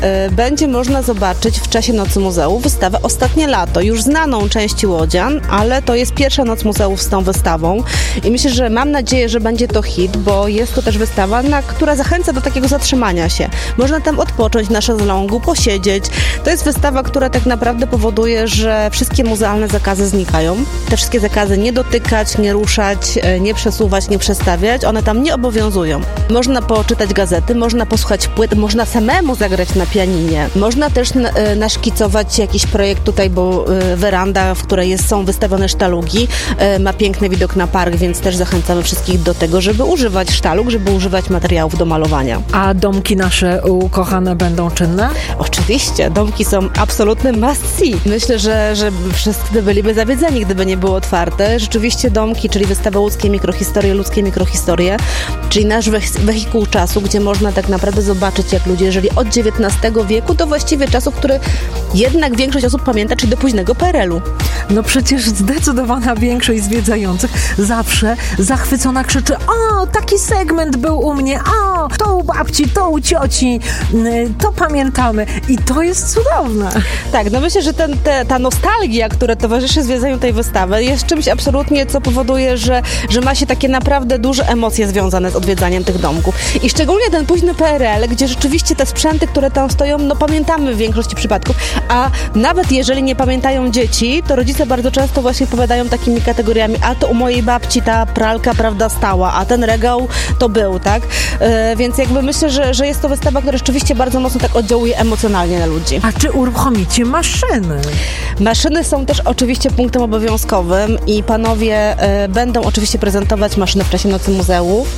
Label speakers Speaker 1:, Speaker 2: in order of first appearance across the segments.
Speaker 1: będzie można zobaczyć w czasie Nocy Muzeów wystawę Ostatnie Lato, już znaną części łodzian, ale to jest pierwsza Noc Muzeów z tą wystawą i myślę, że mam nadzieję, że będzie to hit, bo jest to też wystawa, która zachęca do takiego zatrzymania się. Można tam odpocząć na szezlongu, posiedzieć. To jest wystawa, która tak naprawdę powoduje, że wszystkie muzealne zakazy znikają. Te wszystkie zakazy nie dotykać, nie ruszać, nie przesuwać, nie przestawiać, one tam nie obowiązują. Można poczytać gazety, można posłuchać płyt, można samemu zagrać na pianinie. Można też naszkicować jakiś projekt tutaj, bo weranda, w której są wystawione sztalugi, ma piękny widok na park, więc też zachęcamy wszystkich do tego, żeby używać sztalug, żeby używać materiałów do malowania.
Speaker 2: A domki nasze ukochane będą czynne?
Speaker 1: Oczywiście, domki są absolutny must see. Myślę, że wszyscy byliby zawiedzeni, gdyby nie były otwarte. Rzeczywiście domki, czyli wystawa Łódzkie Mikrohistorie, Ludzkie Mikrohistorie, czyli nasz wehikuł czasu, gdzie można tak naprawdę zobaczyć, jak ludzie żyli od XIX wieku do właściwie czasów, które jednak większość osób pamięta, czyli do późnego PRL-u.
Speaker 2: No przecież zdecydowana większość zwiedzających zawsze zachwycona krzyczy: o, taki segment był u mnie, o, to u babci, to u cioci, to pamiętamy. I to jest cudowne.
Speaker 1: Tak, no myślę, że ta nostalgia, która towarzyszy zwiedzaniu tej wystawy, jest czymś absolutnie, co powoduje, że ma się takie naprawdę duże emocje związane z odwiedzaniem tych domków. I szczególnie ten późny PRL, gdzie rzeczywiście te sprzęty, które tam stoją, no pamiętamy w większości przypadków, a nawet jeżeli nie pamiętają dzieci, to rodzice bardzo często właśnie powiadają takimi kategoriami: a to u mojej babci ta pralka, prawda, stała, a ten regał to był, tak? Więc jakby myślę, że jest to wystawa, która rzeczywiście bardzo mocno tak oddziałuje emocjonalnie na ludzi.
Speaker 2: A czy uruchomicie maszyny?
Speaker 1: Maszyny są też oczywiście punktem obowiązkowym i panowie będą oczywiście prezentować maszyny w czasie Nocy Muzeów.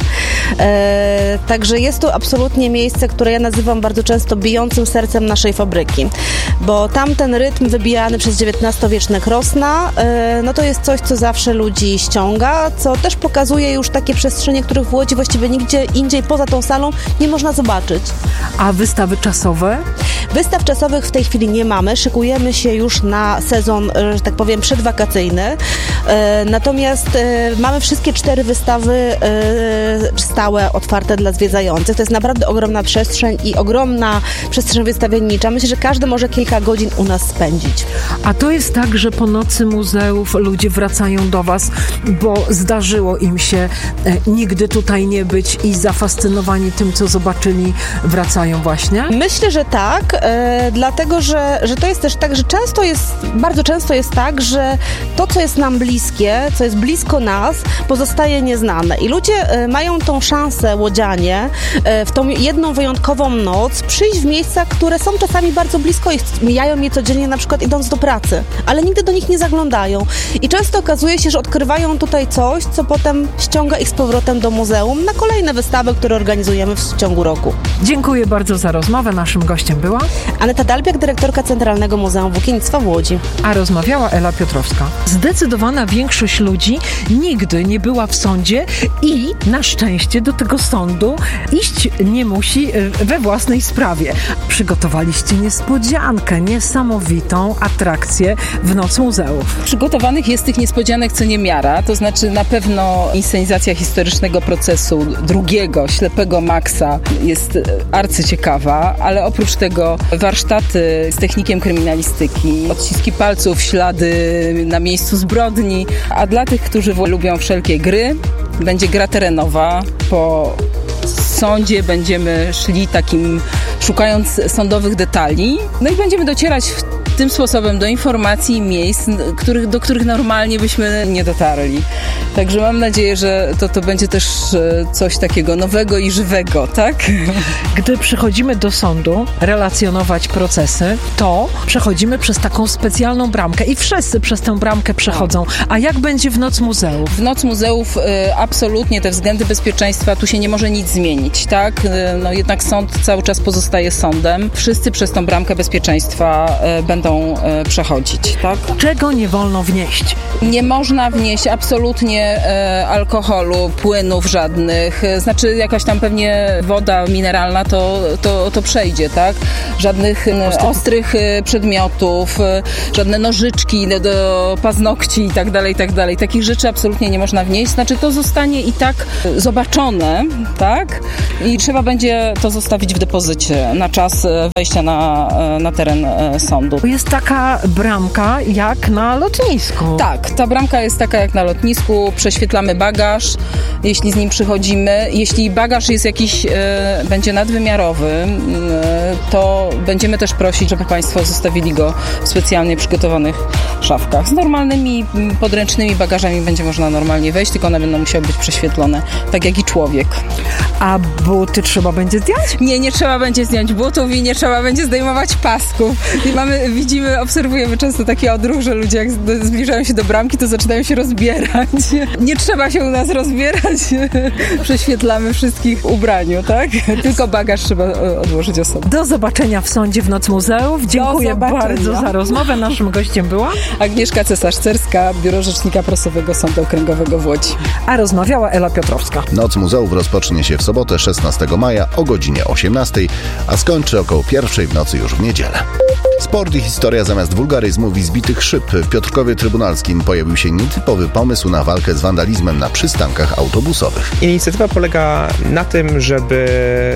Speaker 1: Także jest to absolutnie miejsce, które ja nazywam bardzo często bijącym sercem naszej fabryki, bo tamten rytm wybijany przez XIX-wieczne krosna, no to jest coś, co zawsze ludzi ściąga, co też pokazuje już takie przestrzenie, których w Łodzi właściwie nigdzie indziej poza tą salą nie można zobaczyć.
Speaker 2: A wystawy czasowe?
Speaker 1: Wystaw czasowych w tej chwili nie mamy. Szykujemy się już na sezon, że tak powiem, przedwakacyjny. Natomiast mamy wszystkie 4 wystawy stałe, otwarte dla zwiedzających. To jest naprawdę ogromna przestrzeń i ogromna przestrzeń wystawiennicza. Myślę, że każdy może kilka godzin u nas spędzić.
Speaker 2: A to jest tak, że po Nocy Muzeów ludzie wracają do was, bo zdarzyło im się nigdy tutaj nie być i zafascynowani tym, co zobaczyli, wracają właśnie?
Speaker 1: Myślę, że tak, dlatego, że to jest też tak, że bardzo często jest tak, że to, co jest nam bliskie, co jest blisko nas, pozostaje nieznane. I ludzie mają tą szansę, łodzianie, w tą jedną wyjątkową noc przyjść w miejsca, które są czasami bardzo blisko ich, mijają je codziennie, na przykład idąc do pracy, ale nigdy do nich nie zaglądają. I często okazuje się, że odkrywają tutaj coś, co potem ściąga ich z powrotem do muzeum na kolejne wystawy, które organizujemy w ciągu roku.
Speaker 2: Dziękuję bardzo za rozmowę. Naszym gościem była
Speaker 1: Aneta Dalbiak, dyrektorka Centralnego Muzeum Włókiennictwa w Łodzi.
Speaker 2: A rozmawiała Ela Piotrowska. Zdecydowana większość ludzi nigdy nie była w sądzie i na szczęście do tego sądu iść nie musi we własnej sprawie. Przygotowaliście niespodziankę, niesamowitą atrakcję w Noc Muzeów.
Speaker 3: Przygotowanych jest tych niespodzianek co niemiara, to znaczy na pewno inscenizacja historycznego procesu drugiego, ślepego Maxa jest arcyciekawa, ale oprócz tego warsztaty z technikiem kryminalistyki, odciski palców, ślady na miejscu zbrodni, a dla tych, którzy lubią wszelkie gry, będzie gra terenowa. Po sądzie będziemy szli szukając sądowych detali, no i będziemy docierać tym sposobem do informacji i miejsc, do których normalnie byśmy nie dotarli. Także mam nadzieję, że to będzie też coś takiego nowego i żywego, tak?
Speaker 2: Gdy przychodzimy do sądu relacjonować procesy, to przechodzimy przez taką specjalną bramkę i wszyscy przez tę bramkę przechodzą. A jak będzie w Noc Muzeów?
Speaker 3: W Noc Muzeów absolutnie te względy bezpieczeństwa, tu się nie może nic zmienić, tak? No jednak sąd cały czas pozostaje sądem. Wszyscy przez tą bramkę bezpieczeństwa będą będą przechodzić, tak?
Speaker 2: Czego nie wolno wnieść?
Speaker 3: Nie można wnieść absolutnie alkoholu, płynów żadnych, znaczy jakaś tam pewnie woda mineralna to przejdzie, tak? Żadnych ostrych przedmiotów, żadne nożyczki do paznokci i tak dalej. Takich rzeczy absolutnie nie można wnieść, znaczy to zostanie i tak zobaczone, tak? I trzeba będzie to zostawić w depozycie na czas wejścia na teren sądu.
Speaker 2: To jest taka bramka jak na lotnisku.
Speaker 3: Tak, ta bramka jest taka jak na lotnisku, prześwietlamy bagaż, jeśli z nim przychodzimy. Jeśli bagaż jest jakiś, będzie nadwymiarowy, to będziemy też prosić, żeby Państwo zostawili go w specjalnie przygotowanych szafkach. Z normalnymi, podręcznymi bagażami będzie można normalnie wejść, tylko one będą musiały być prześwietlone, tak jak i człowiek.
Speaker 2: A buty trzeba będzie zdjąć?
Speaker 3: Nie trzeba będzie zdjąć butów i nie trzeba będzie zdejmować pasków. I obserwujemy często taki odruch, że ludzie jak zbliżają się do bramki, to zaczynają się rozbierać. Nie trzeba się u nas rozbierać. Prześwietlamy wszystkich w ubraniu, tak? Tylko bagaż trzeba odłożyć osobno.
Speaker 2: Do zobaczenia w sądzie w Noc Muzeów. Dziękuję bardzo za rozmowę. Naszym gościem była
Speaker 3: Agnieszka Cesarz-Cerska, Biuro Rzecznika Prasowego Sądu Okręgowego w Łodzi.
Speaker 2: A rozmawiała Ela Piotrowska.
Speaker 4: Noc Muzeów rozpocznie się w sobotę 16 maja o godzinie 18, a skończy około 1 w nocy już w niedzielę. Sport i historia zamiast wulgaryzmów i zbitych szyb. W Piotrkowie Trybunalskim pojawił się nietypowy pomysł na walkę z wandalizmem na przystankach autobusowych.
Speaker 5: Inicjatywa polega na tym, żeby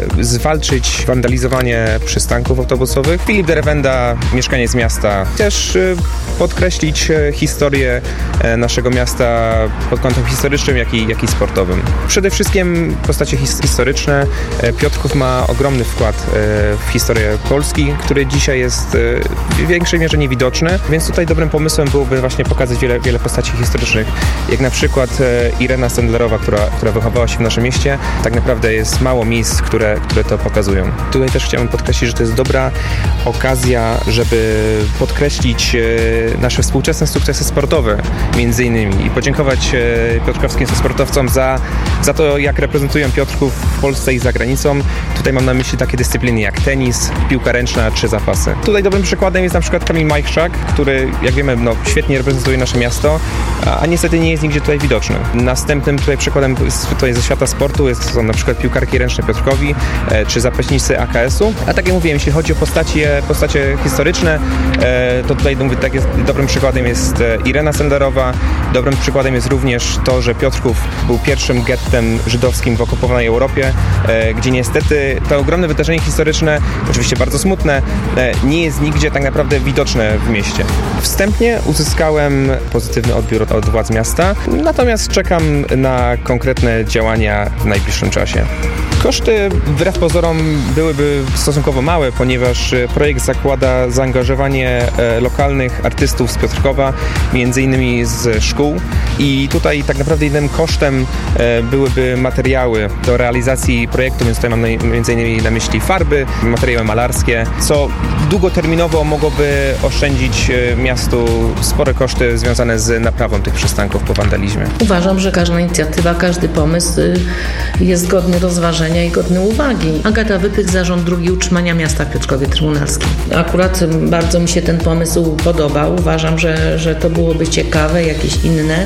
Speaker 5: zwalczyć wandalizowanie przystanków autobusowych. Filip Derewenda, mieszkaniec miasta, też podkreślić historię naszego miasta pod kątem historycznym, jak i sportowym. Przede wszystkim postacie historyczne. Piotrków ma ogromny wkład w historię Polski, który dzisiaj jest w większej mierze niewidoczny, więc tutaj dobrym pomysłem byłoby właśnie pokazać wiele postaci historycznych, jak na przykład Irena Sendlerowa, która wychowała się w naszym mieście. Tak naprawdę jest mało miejsc, które to pokazują. Tutaj też chciałbym podkreślić, że to jest dobra okazja, żeby podkreślić nasze współczesne sukcesy sportowe, między innymi, i podziękować piotrkowskim sportowcom za to, jak reprezentują Piotrków w Polsce i za granicą. Tutaj mam na myśli takie dyscypliny jak tenis, piłka ręczna czy zapasy. Tutaj dobrym przykładem jest na przykład Kamil Majchrzak, który, jak wiemy, świetnie reprezentuje nasze miasto, a niestety nie jest nigdzie tutaj widoczny. Następnym tutaj przykładem tutaj ze świata sportu są na przykład piłkarki ręczne Piotrkowi, czy zapaśnicy AKS-u. A tak jak mówiłem, jeśli chodzi o postacie historyczne, to tutaj dobrym przykładem jest Irena Sendlerowa. Dobrym przykładem jest również to, że Piotrków był pierwszym gettem żydowskim w okupowanej Europie, gdzie niestety to ogromne wydarzenie historyczne, oczywiście bardzo smutne, nie jest nigdzie tak naprawdę widoczne w mieście. Wstępnie uzyskałem pozytywny odbiór od władz miasta, natomiast czekam na konkretne działania w najbliższym czasie. Koszty wbrew pozorom byłyby stosunkowo małe, ponieważ projekt zakłada zaangażowanie lokalnych artystów z Piotrkowa, między innymi z szkół, i tutaj tak naprawdę jedynym kosztem byłyby materiały do realizacji projektu, więc tutaj mam między innymi na myśli farby, materiały malarskie, co długoterminowo mogłoby oszczędzić miastu spore koszty związane z naprawą tych przystanków po wandalizmie.
Speaker 6: Uważam, że każda inicjatywa, każdy pomysł jest godny rozważenia i godny uwagi. Agata Wypych, Zarząd Drugi Utrzymania Miasta w Piotrkowie Trybunalskim. Akurat bardzo mi się ten pomysł podobał. Uważam, że to byłoby ciekawe, jakieś inne.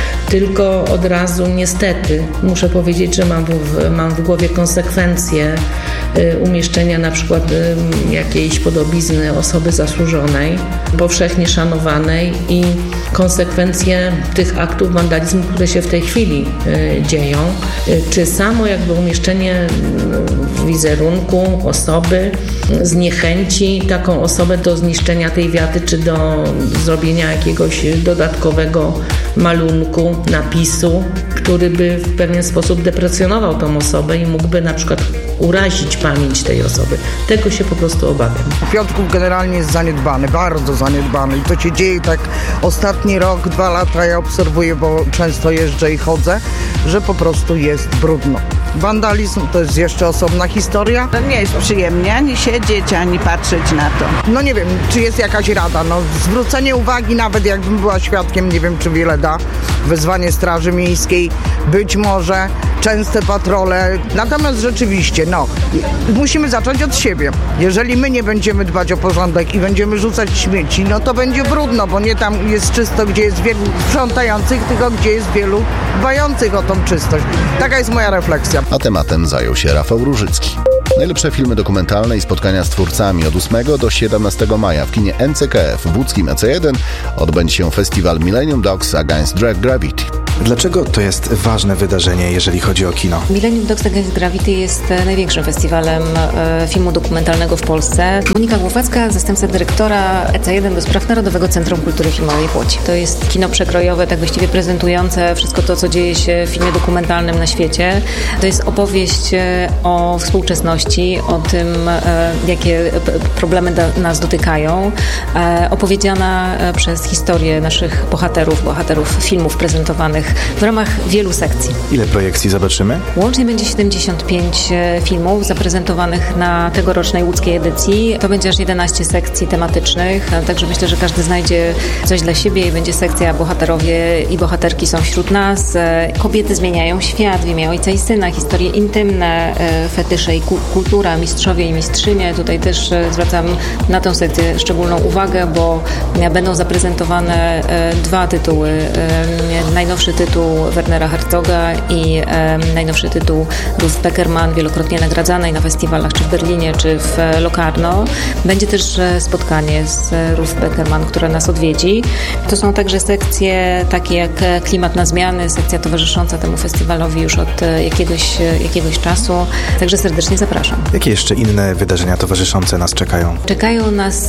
Speaker 6: Tylko od razu niestety muszę powiedzieć, że mam w głowie konsekwencje umieszczenia na przykład jakiejś podobizny osoby zasłużonej, powszechnie szanowanej, i konsekwencje tych aktów wandalizmu, które się w tej chwili dzieją, czy samo jakby umieszczenie wizerunku osoby zniechęci taką osobę do zniszczenia tej wiaty, czy do zrobienia jakiegoś dodatkowego malunku, napisu, który by w pewien sposób deprecjonował tą osobę i mógłby na przykład urazić pamięć tej osoby. Tego się po prostu obawiam.
Speaker 7: Piotrków generalnie jest zaniedbany, bardzo zaniedbany, i to się dzieje tak ostatni rok, 2 lata ja obserwuję, bo często jeżdżę i chodzę, że po prostu jest brudno. Wandalizm to jest jeszcze osobna historia.
Speaker 8: To nie jest przyjemnie ani siedzieć, ani patrzeć na to.
Speaker 7: No nie wiem, czy jest jakaś rada. No, zwrócenie uwagi, nawet jakbym była świadkiem, nie wiem, czy wiele da. Wezwanie Straży Miejskiej, być może częste patrole. Natomiast rzeczywiście, musimy zacząć od siebie. Jeżeli my nie będziemy dbać o porządek i będziemy rzucać śmieci, no to będzie brudno, bo nie tam jest czysto, gdzie jest wielu sprzątających, tylko gdzie jest wielu dbających o tą czystość. Taka jest moja refleksja.
Speaker 4: A tematem zajął się Rafał Różycki. Najlepsze filmy dokumentalne i spotkania z twórcami od 8 do 17 maja w kinie NCKF w łódzkim EC1 odbędzie się festiwal Millennium Dogs Against Drag Gravity.
Speaker 9: Dlaczego to jest ważne wydarzenie, jeżeli chodzi o kino?
Speaker 10: Millennium Dogs Against Gravity jest największym festiwalem filmu dokumentalnego w Polsce. Monika Głowacka, zastępca dyrektora EC1 do spraw Narodowego Centrum Kultury Filmowej w Łodzi. To jest kino przekrojowe, tak właściwie prezentujące wszystko to, co dzieje się w filmie dokumentalnym na świecie. To jest opowieść o współczesności, o tym, jakie problemy nas dotykają. Opowiedziana przez historię naszych bohaterów filmów prezentowanych w ramach wielu sekcji.
Speaker 9: Ile projekcji zobaczymy?
Speaker 10: Łącznie będzie 75 filmów zaprezentowanych na tegorocznej łódzkiej edycji. To będzie aż 11 sekcji tematycznych, także myślę, że każdy znajdzie coś dla siebie i będzie sekcja bohaterowie i bohaterki są wśród nas. Kobiety zmieniają świat w imię ojca i syna, historie intymne, fetysze i kultura, mistrzowie i mistrzynie. Tutaj też zwracam na tę sekcję szczególną uwagę, bo będą zaprezentowane dwa tytuły. Najnowszy tytuł Wernera Herzoga i najnowszy tytuł Ruth Beckerman, wielokrotnie nagradzanej na festiwalach czy w Berlinie, czy w Locarno. Będzie też spotkanie z Ruth Beckerman, która nas odwiedzi. To są także sekcje takie jak Klimat na zmiany, sekcja towarzysząca temu festiwalowi już od jakiegoś czasu. Także serdecznie zapraszam.
Speaker 9: Jakie jeszcze inne wydarzenia towarzyszące nas czekają?
Speaker 10: Czekają nas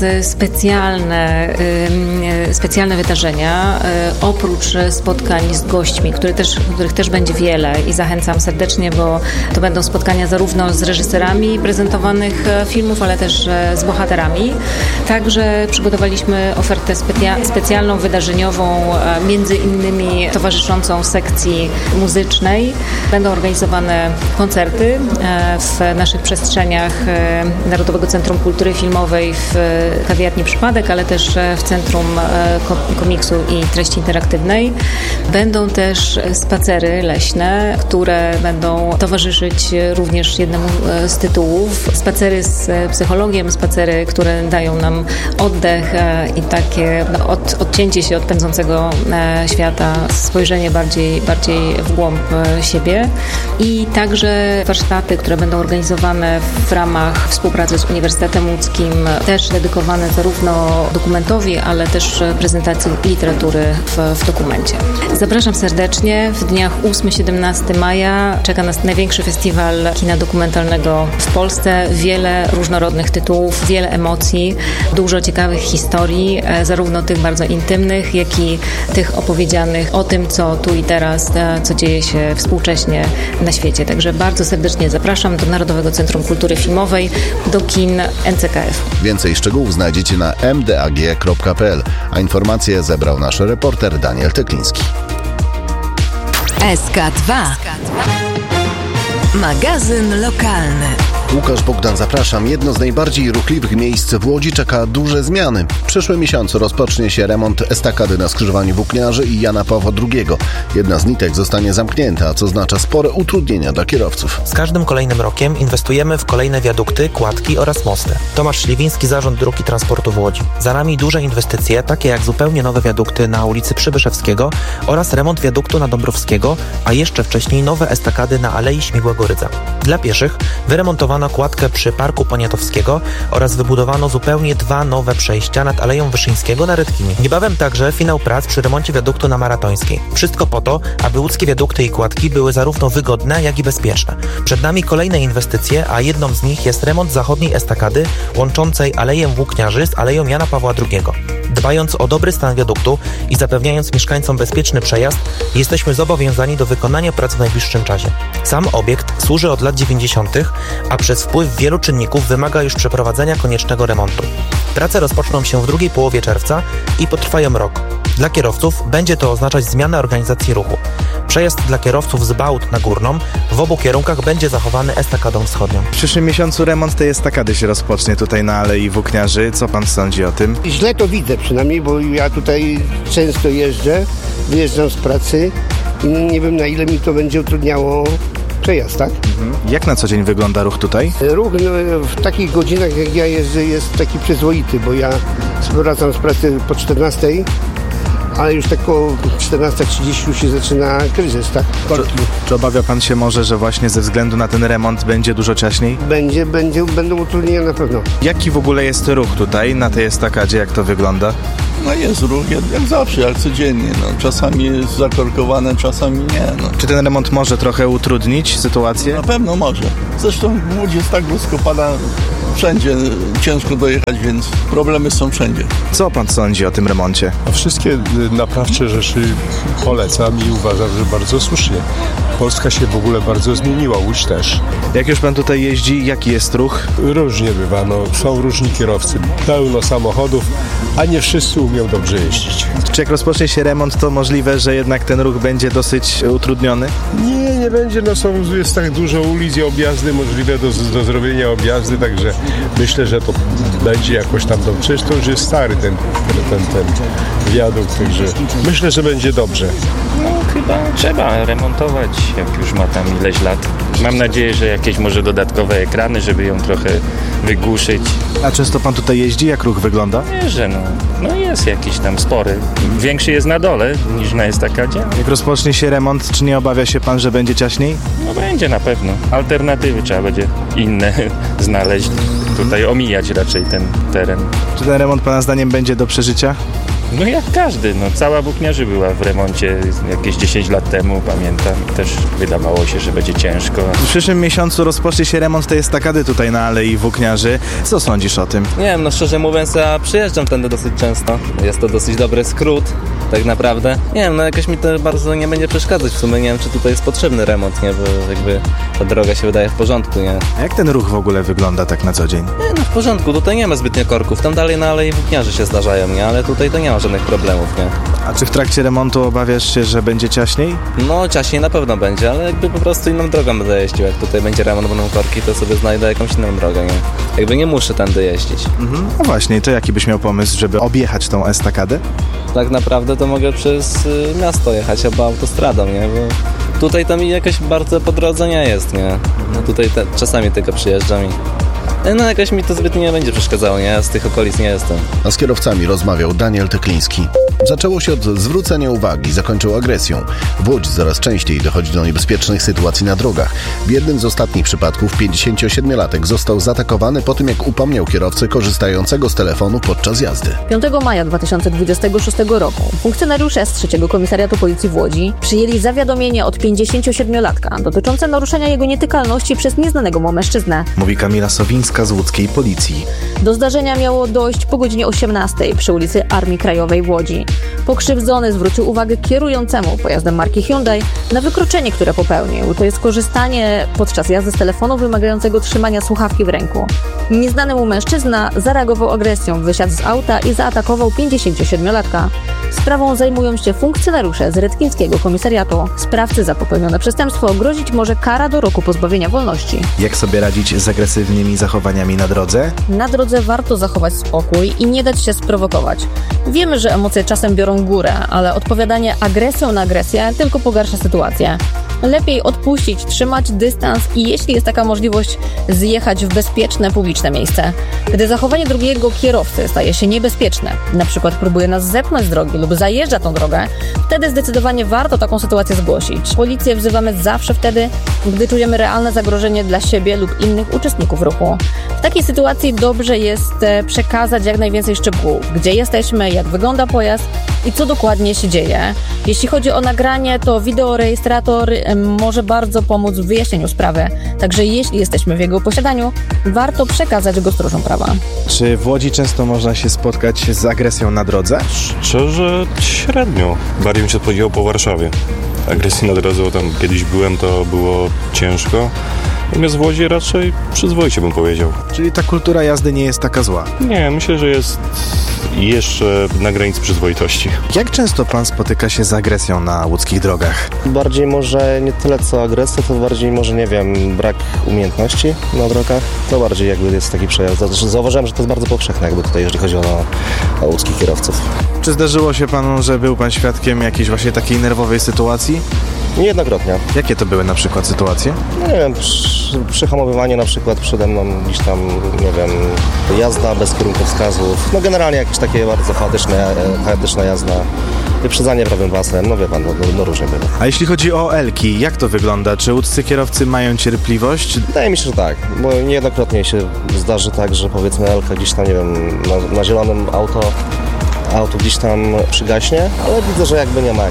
Speaker 10: specjalne wydarzenia, oprócz spotkań z gośćmi, których też będzie wiele i zachęcam serdecznie, bo to będą spotkania zarówno z reżyserami prezentowanych filmów, ale też z bohaterami. Także przygotowaliśmy ofertę specjalną, wydarzeniową, między innymi towarzyszącą sekcji muzycznej. Będą organizowane koncerty w naszych przestrzeniach Narodowego Centrum Kultury Filmowej w kawiarni Przypadek, ale też w Centrum Komiksu i Treści Interaktywnej. Będą też spacery leśne, które będą towarzyszyć również jednemu z tytułów. Spacery z psychologiem, spacery, które dają nam oddech i takie odcięcie się od pędzącego świata, spojrzenie bardziej w głąb siebie. I także warsztaty, które będą organizowane w ramach współpracy z Uniwersytetem Łódzkim, też dedykowane zarówno dokumentowi, ale też prezentacji literatury w dokumencie. Zapraszam serdecznie. W dniach 8-17 maja czeka nas największy festiwal kina dokumentalnego w Polsce. Wiele różnorodnych tytułów, wiele emocji, dużo ciekawych historii, zarówno tych bardzo intymnych, jak i tych opowiedzianych o tym, co tu i teraz, co dzieje się współcześnie na świecie. Także bardzo serdecznie zapraszam do Narodowego Centrum Kultury Filmowej, do kin NCKF.
Speaker 4: Więcej szczegółów znajdziecie na mdag.pl, a informacje zebrał nasz reporter Daniel Tekliński.
Speaker 11: SK2. Magazyn lokalny.
Speaker 4: Łukasz Bogdan, zapraszam. Jedno z najbardziej ruchliwych miejsc w Łodzi czeka duże zmiany. W przyszłym miesiącu rozpocznie się remont estakady na skrzyżowaniu Włókniarzy i Jana Pawła II. Jedna z nitek zostanie zamknięta, co oznacza spore utrudnienia dla kierowców.
Speaker 12: Z każdym kolejnym rokiem inwestujemy w kolejne wiadukty, kładki oraz mosty. Tomasz Śliwiński, Zarząd Dróg i Transportu w Łodzi. Za nami duże inwestycje, takie jak zupełnie nowe wiadukty na ulicy Przybyszewskiego oraz remont wiaduktu na Dąbrowskiego, a jeszcze wcześniej nowe estakady na Alei Śmigłego Rydza. Dla pieszych wyremontowano kładkę przy Parku Poniatowskiego oraz wybudowano zupełnie dwa nowe przejścia nad Aleją Wyszyńskiego na Rydkini. Niebawem także finał prac przy remoncie wiaduktu na Maratońskiej. Wszystko po to, aby łódzkie wiadukty i kładki były zarówno wygodne, jak i bezpieczne. Przed nami kolejne inwestycje, a jedną z nich jest remont zachodniej estakady łączącej Aleję Włókniarzy z Aleją Jana Pawła II. Dbając o dobry stan wiaduktu i zapewniając mieszkańcom bezpieczny przejazd, jesteśmy zobowiązani do wykonania prac w najbliższym czasie. Sam obiekt służy od lat 90., a przez wpływ wielu czynników wymaga już przeprowadzenia koniecznego remontu. Prace rozpoczną się w drugiej połowie czerwca i potrwają rok. Dla kierowców będzie to oznaczać zmianę organizacji ruchu. Przejazd dla kierowców z Bałt na Górną w obu kierunkach będzie zachowany estakadą wschodnią.
Speaker 9: W przyszłym miesiącu remont tej estakady się rozpocznie tutaj na Alei Włókniarzy. Co pan sądzi o tym?
Speaker 13: Źle to widzę przynajmniej, bo ja tutaj często jeżdżę, wyjeżdżam z pracy i nie wiem, na ile mi to będzie utrudniało przejazd, tak?
Speaker 9: Jak na co dzień wygląda ruch tutaj?
Speaker 13: Ruch w takich godzinach, jak ja jeżdżę, jest taki przyzwoity, bo ja wracam z pracy po 14, ale już tak o 14:30 się zaczyna kryzys, tak?
Speaker 9: Czy obawia pan się może, że właśnie ze względu na ten remont będzie dużo ciaśniej?
Speaker 13: Będą utrudnienia na pewno.
Speaker 9: Jaki w ogóle jest ruch tutaj na tej estakadzie, jak to wygląda?
Speaker 14: No jest ruch jak zawsze, jak codziennie. No. Czasami jest zakorkowane, czasami nie. No.
Speaker 9: Czy ten remont może trochę utrudnić sytuację?
Speaker 14: Na pewno może. Zresztą Łódź jest tak rozkopana, wszędzie ciężko dojechać, więc problemy są wszędzie.
Speaker 9: Co pan sądzi o tym remoncie?
Speaker 15: Wszystkie naprawcze rzeczy polecam i uważam, że bardzo słusznie. Polska się w ogóle bardzo zmieniła, Łódź też.
Speaker 9: Jak już pan tutaj jeździ, jaki jest ruch?
Speaker 15: Różnie bywa, są różni kierowcy, pełno samochodów, a nie wszyscy umieją dobrze jeździć.
Speaker 9: Czy jak rozpocznie się remont, to możliwe, że jednak ten ruch będzie dosyć utrudniony?
Speaker 15: Nie będzie, jest tak dużo ulic i objazdy możliwe do zrobienia objazdy, także myślę, że to będzie jakoś tam dobrze. Przecież to już jest stary ten wiadukt, także myślę, że będzie dobrze.
Speaker 16: No chyba trzeba remontować, jak już ma tam ileś lat. Mam nadzieję, że jakieś może dodatkowe ekrany, żeby ją trochę wygłuszyć.
Speaker 9: A często pan tutaj jeździ? Jak ruch wygląda?
Speaker 16: Nie, że no jest jakiś tam spory. Większy jest na dole niż na estakadzie.
Speaker 9: Jak rozpocznie się remont, czy nie obawia się pan, że będzie ciaśniej?
Speaker 16: No będzie na pewno. Alternatywy trzeba będzie inne znaleźć. Tutaj omijać raczej ten teren.
Speaker 9: Czy ten remont pana zdaniem będzie do przeżycia?
Speaker 16: No jak każdy, cała Włókniarzy była w remoncie jakieś 10 lat temu, pamiętam. Też wydawało się, że będzie ciężko.
Speaker 9: W przyszłym miesiącu rozpocznie się remont tej estakady tutaj na Alei Włókniarzy. Co sądzisz o tym?
Speaker 17: Nie wiem, szczerze mówiąc, ja przyjeżdżam tędy dosyć często. Jest to dosyć dobry skrót, tak naprawdę. Nie wiem, jakoś mi to bardzo nie będzie przeszkadzać. W sumie nie wiem, czy tutaj jest potrzebny remont, nie? Bo jakby ta droga się wydaje w porządku, nie?
Speaker 9: A jak ten ruch w ogóle wygląda tak na co dzień?
Speaker 17: Nie, w porządku, tutaj nie ma zbytnio korków. Tam dalej na Alei Włókniarzy się zdarzają, nie? Ale tutaj to nie ma żadnych problemów, nie?
Speaker 9: A czy w trakcie remontu obawiasz się, że będzie ciaśniej?
Speaker 17: No, ciaśniej na pewno będzie, ale jakby po prostu inną drogą będę jeździł. Jak tutaj będzie remont, będą korki, to sobie znajdę jakąś inną drogę, nie? Jakby nie muszę tędy jeździć.
Speaker 9: No właśnie, to jaki byś miał pomysł, żeby objechać tą estakadę?
Speaker 17: Tak naprawdę to mogę przez miasto jechać albo autostradą, nie? Bo tutaj to mi jakoś bardzo po drodze nie jest, nie? No tutaj czasami tylko przyjeżdżam i jakoś mi to zbytnio nie będzie przeszkadzało, nie? Ja z tych okolic nie jestem.
Speaker 4: A z kierowcami rozmawiał Daniel Tekliński. Zaczęło się od zwrócenia uwagi, zakończył agresją. W Łodzi coraz częściej dochodzi do niebezpiecznych sytuacji na drogach. W jednym z ostatnich przypadków 57-latek został zaatakowany po tym, jak upomniał kierowcę korzystającego z telefonu podczas jazdy.
Speaker 18: 5 maja 2026 roku funkcjonariusze z 3. Komisariatu Policji w Łodzi przyjęli zawiadomienie od 57-latka dotyczące naruszenia jego nietykalności przez nieznanego mu mężczyznę.
Speaker 9: Mówi Kamila Sowińska z łódzkiej policji.
Speaker 18: Do zdarzenia miało dojść po godzinie 18 przy ulicy Armii Krajowej w Łodzi. Pokrzywdzony zwrócił uwagę kierującemu pojazdem marki Hyundai na wykroczenie, które popełnił. To jest korzystanie podczas jazdy z telefonu wymagającego trzymania słuchawki w ręku. Nieznany mu mężczyzna zareagował agresją, wysiadł z auta i zaatakował 57-latka. Sprawą zajmują się funkcjonariusze z Redkińskiego Komisariatu. Sprawcy za popełnione przestępstwo grozić może kara do roku pozbawienia wolności.
Speaker 9: Jak sobie radzić z agresywnymi zachowaniami na drodze?
Speaker 18: Na drodze warto zachować spokój i nie dać się sprowokować. Wiemy, że emocje czasem biorą górę, ale odpowiadanie agresją na agresję tylko pogarsza sytuację. Lepiej odpuścić, trzymać dystans i jeśli jest taka możliwość, zjechać w bezpieczne, publiczne miejsce. Gdy zachowanie drugiego kierowcy staje się niebezpieczne, na przykład próbuje nas zepchnąć z drogi lub zajeżdża tą drogę, wtedy zdecydowanie warto taką sytuację zgłosić. Policję wzywamy zawsze wtedy, gdy czujemy realne zagrożenie dla siebie lub innych uczestników ruchu. W takiej sytuacji dobrze jest przekazać jak najwięcej szczegółów, gdzie jesteśmy, jak wygląda pojazd i co dokładnie się dzieje. Jeśli chodzi o nagranie, to wideorejestrator może bardzo pomóc w wyjaśnieniu sprawy. Także jeśli jesteśmy w jego posiadaniu, warto przekazać go stróżom prawa.
Speaker 9: Czy w Łodzi często można się spotkać z agresją na drodze?
Speaker 19: Szczerze, średnio. Bardziej mi się spodziewało po Warszawie. Agresji na drodze, bo tam kiedyś byłem, to było ciężko. Natomiast w Łodzi raczej przyzwoicie bym powiedział.
Speaker 9: Czyli ta kultura jazdy nie jest taka zła?
Speaker 19: Nie, myślę, że jest jeszcze na granicy przyzwoitości.
Speaker 9: Jak często pan spotyka się z agresją na łódzkich drogach?
Speaker 20: Bardziej może nie tyle co agresja, to bardziej może, nie wiem, brak umiejętności na drogach. To bardziej jakby jest taki przejazd. Zauważyłem, że to jest bardzo powszechne jakby tutaj, jeżeli chodzi o łódzkich kierowców.
Speaker 9: Czy zdarzyło się panu, że był pan świadkiem jakiejś właśnie takiej nerwowej sytuacji?
Speaker 20: Niejednokrotnie.
Speaker 9: Jakie to były na przykład sytuacje?
Speaker 20: No nie wiem, przyhamowywanie na przykład przede mną, gdzieś tam, nie wiem, jazda bez kierunkowskazów. No generalnie jakieś takie bardzo chaotyczna jazda. Wyprzedzanie prawym pasem, no wie pan, no różnie bywa.
Speaker 9: A jeśli chodzi o Elki, jak to wygląda? Czy łódzcy kierowcy mają cierpliwość?
Speaker 20: Wydaje mi się, że tak, bo niejednokrotnie się zdarzy tak, że powiedzmy Elka gdzieś tam, nie wiem, na zielonym auto gdzieś tam przygaśnie, ale widzę, że jakby nie ma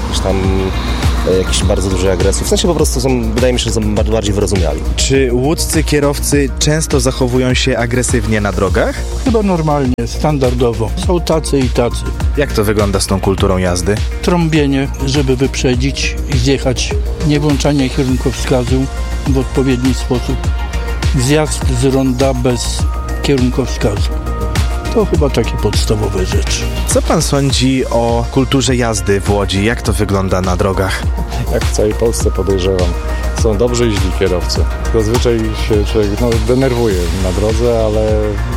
Speaker 20: jakichś bardzo dużej agresji. W sensie po prostu wydaje mi się, że są bardziej wyrozumiali.
Speaker 9: Czy łódzcy kierowcy często zachowują się agresywnie na drogach?
Speaker 21: Chyba normalnie, standardowo. Są tacy i tacy.
Speaker 9: Jak to wygląda z tą kulturą jazdy?
Speaker 21: Trąbienie, żeby wyprzedzić i zjechać. Niewłączanie kierunkowskazu w odpowiedni sposób. Zjazd z ronda bez kierunkowskazu. To chyba takie podstawowe rzeczy.
Speaker 9: Co pan sądzi o kulturze jazdy w Łodzi? Jak to wygląda na drogach?
Speaker 22: Jak w całej Polsce podejrzewam. Są dobrzy i źli kierowcy. Zazwyczaj się człowiek denerwuje na drodze, ale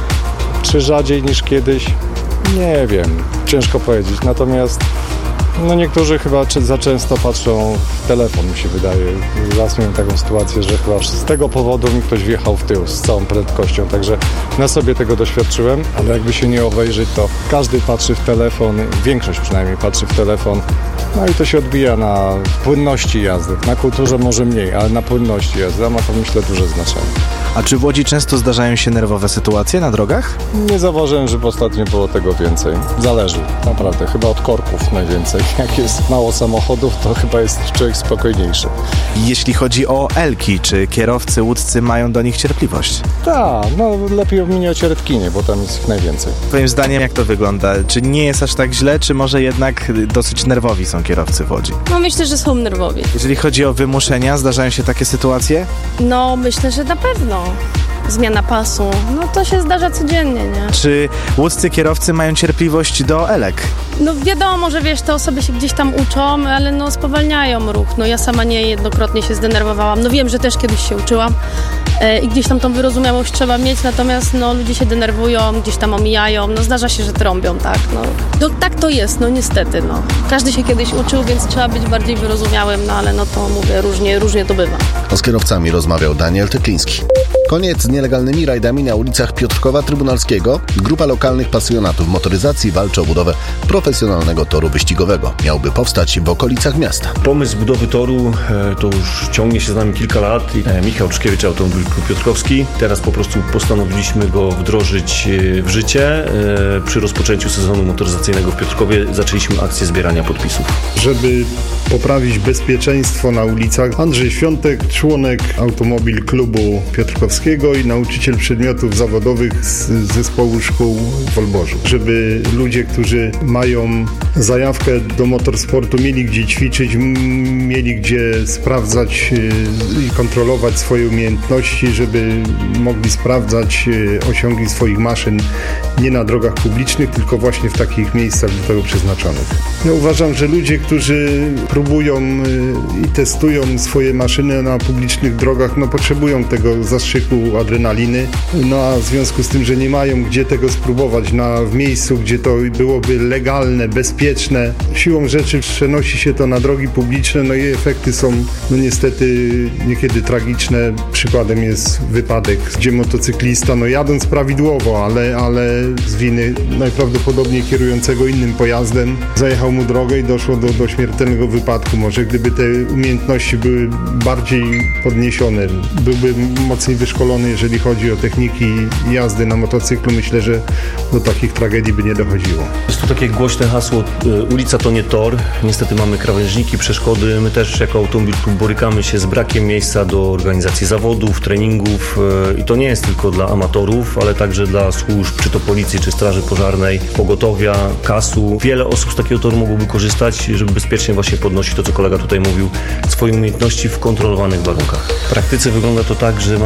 Speaker 22: czy rzadziej niż kiedyś? Nie wiem. Ciężko powiedzieć. Natomiast niektórzy chyba za często patrzą w telefon, mi się wydaje. Raz miałem taką sytuację, że chyba z tego powodu mi ktoś wjechał w tył z całą prędkością, także na sobie tego doświadczyłem, ale jakby się nie obejrzeć, to każdy patrzy w telefon, większość przynajmniej patrzy w telefon, no i to się odbija na płynności jazdy. Na kulturze może mniej, ale na płynności jazdy, a ma to, myślę, duże znaczenie.
Speaker 9: A czy w Łodzi często zdarzają się nerwowe sytuacje na drogach?
Speaker 22: Nie zauważyłem, żeby ostatnio było tego więcej. Zależy, naprawdę. Chyba od korków najwięcej. Jak jest mało samochodów, to chyba jest człowiek spokojniejszy.
Speaker 9: Jeśli chodzi o Elki, czy kierowcy łódzcy mają do nich cierpliwość?
Speaker 22: Tak, lepiej ominie o Cieretkinie, bo tam jest ich najwięcej.
Speaker 9: Twoim zdaniem jak to wygląda? Czy nie jest aż tak źle, czy może jednak dosyć nerwowi są kierowcy w Łodzi?
Speaker 23: Myślę, że są nerwowi.
Speaker 9: Jeżeli chodzi o wymuszenia, zdarzają się takie sytuacje?
Speaker 23: Myślę, że na pewno. Zmiana pasu, to się zdarza codziennie, nie?
Speaker 9: Czy łódzcy kierowcy mają cierpliwość do Elek?
Speaker 23: Wiadomo, że te osoby się gdzieś tam uczą, ale spowalniają ruch. Ja sama niejednokrotnie się zdenerwowałam. Wiem, że też kiedyś się uczyłam i gdzieś tam tą wyrozumiałość trzeba mieć, natomiast ludzie się denerwują, gdzieś tam omijają, zdarza się, że trąbią, tak? Tak to jest, niestety, Każdy się kiedyś uczył, więc trzeba być bardziej wyrozumiałym, ale to mówię, różnie to bywa.
Speaker 4: Z kierowcami rozmawiał Daniel Tekliński. Koniec z nielegalnymi rajdami na ulicach Piotrkowa Trybunalskiego. Grupa lokalnych pasjonatów motoryzacji walczy o budowę profesjonalnego toru wyścigowego. Miałby powstać w okolicach miasta.
Speaker 24: Pomysł budowy toru to już ciągnie się z nami kilka lat. Michał Czkiewicz, Automobil Klub Piotrkowski. Teraz po prostu postanowiliśmy go wdrożyć w życie. Przy rozpoczęciu sezonu motoryzacyjnego w Piotrkowie zaczęliśmy akcję zbierania podpisów.
Speaker 25: Żeby poprawić bezpieczeństwo na ulicach, Andrzej Świątek, członek Automobil Klubu Piotrkowskiego i nauczyciel przedmiotów zawodowych z zespołu szkół w Olborzu. Żeby ludzie, którzy mają zajawkę do motorsportu, mieli gdzie ćwiczyć, mieli gdzie sprawdzać i kontrolować swoje umiejętności, żeby mogli sprawdzać osiągi swoich maszyn nie na drogach publicznych, tylko właśnie w takich miejscach do tego przeznaczonych. Ja uważam, że ludzie, którzy próbują i testują swoje maszyny na publicznych drogach, potrzebują tego zastrzyku adrenaliny, a w związku z tym, że nie mają gdzie tego spróbować w miejscu, gdzie to byłoby legalne, bezpieczne, siłą rzeczy przenosi się to na drogi publiczne, i efekty są niestety niekiedy tragiczne. Przykładem jest wypadek, gdzie motocyklista, jadąc prawidłowo, ale z winy najprawdopodobniej kierującego innym pojazdem, zajechał mu drogę i doszło do śmiertelnego wypadku. Może gdyby te umiejętności były bardziej podniesione, byłby mocniej wyszkolony, jeżeli chodzi o techniki jazdy na motocyklu, myślę, że do takich tragedii by nie dochodziło.
Speaker 24: Jest tu takie głośne hasło, ulica to nie tor. Niestety mamy krawężniki, przeszkody. My też jako Automobil Klub borykamy się z brakiem miejsca do organizacji zawodów, treningów i to nie jest tylko dla amatorów, ale także dla służb, czy to policji, czy straży pożarnej, pogotowia, KAS-u. Wiele osób z takiego toru mogłoby korzystać, żeby bezpiecznie właśnie podnosić to, co kolega tutaj mówił, swoje umiejętności w kontrolowanych warunkach. W praktyce wygląda to tak, że mamy duży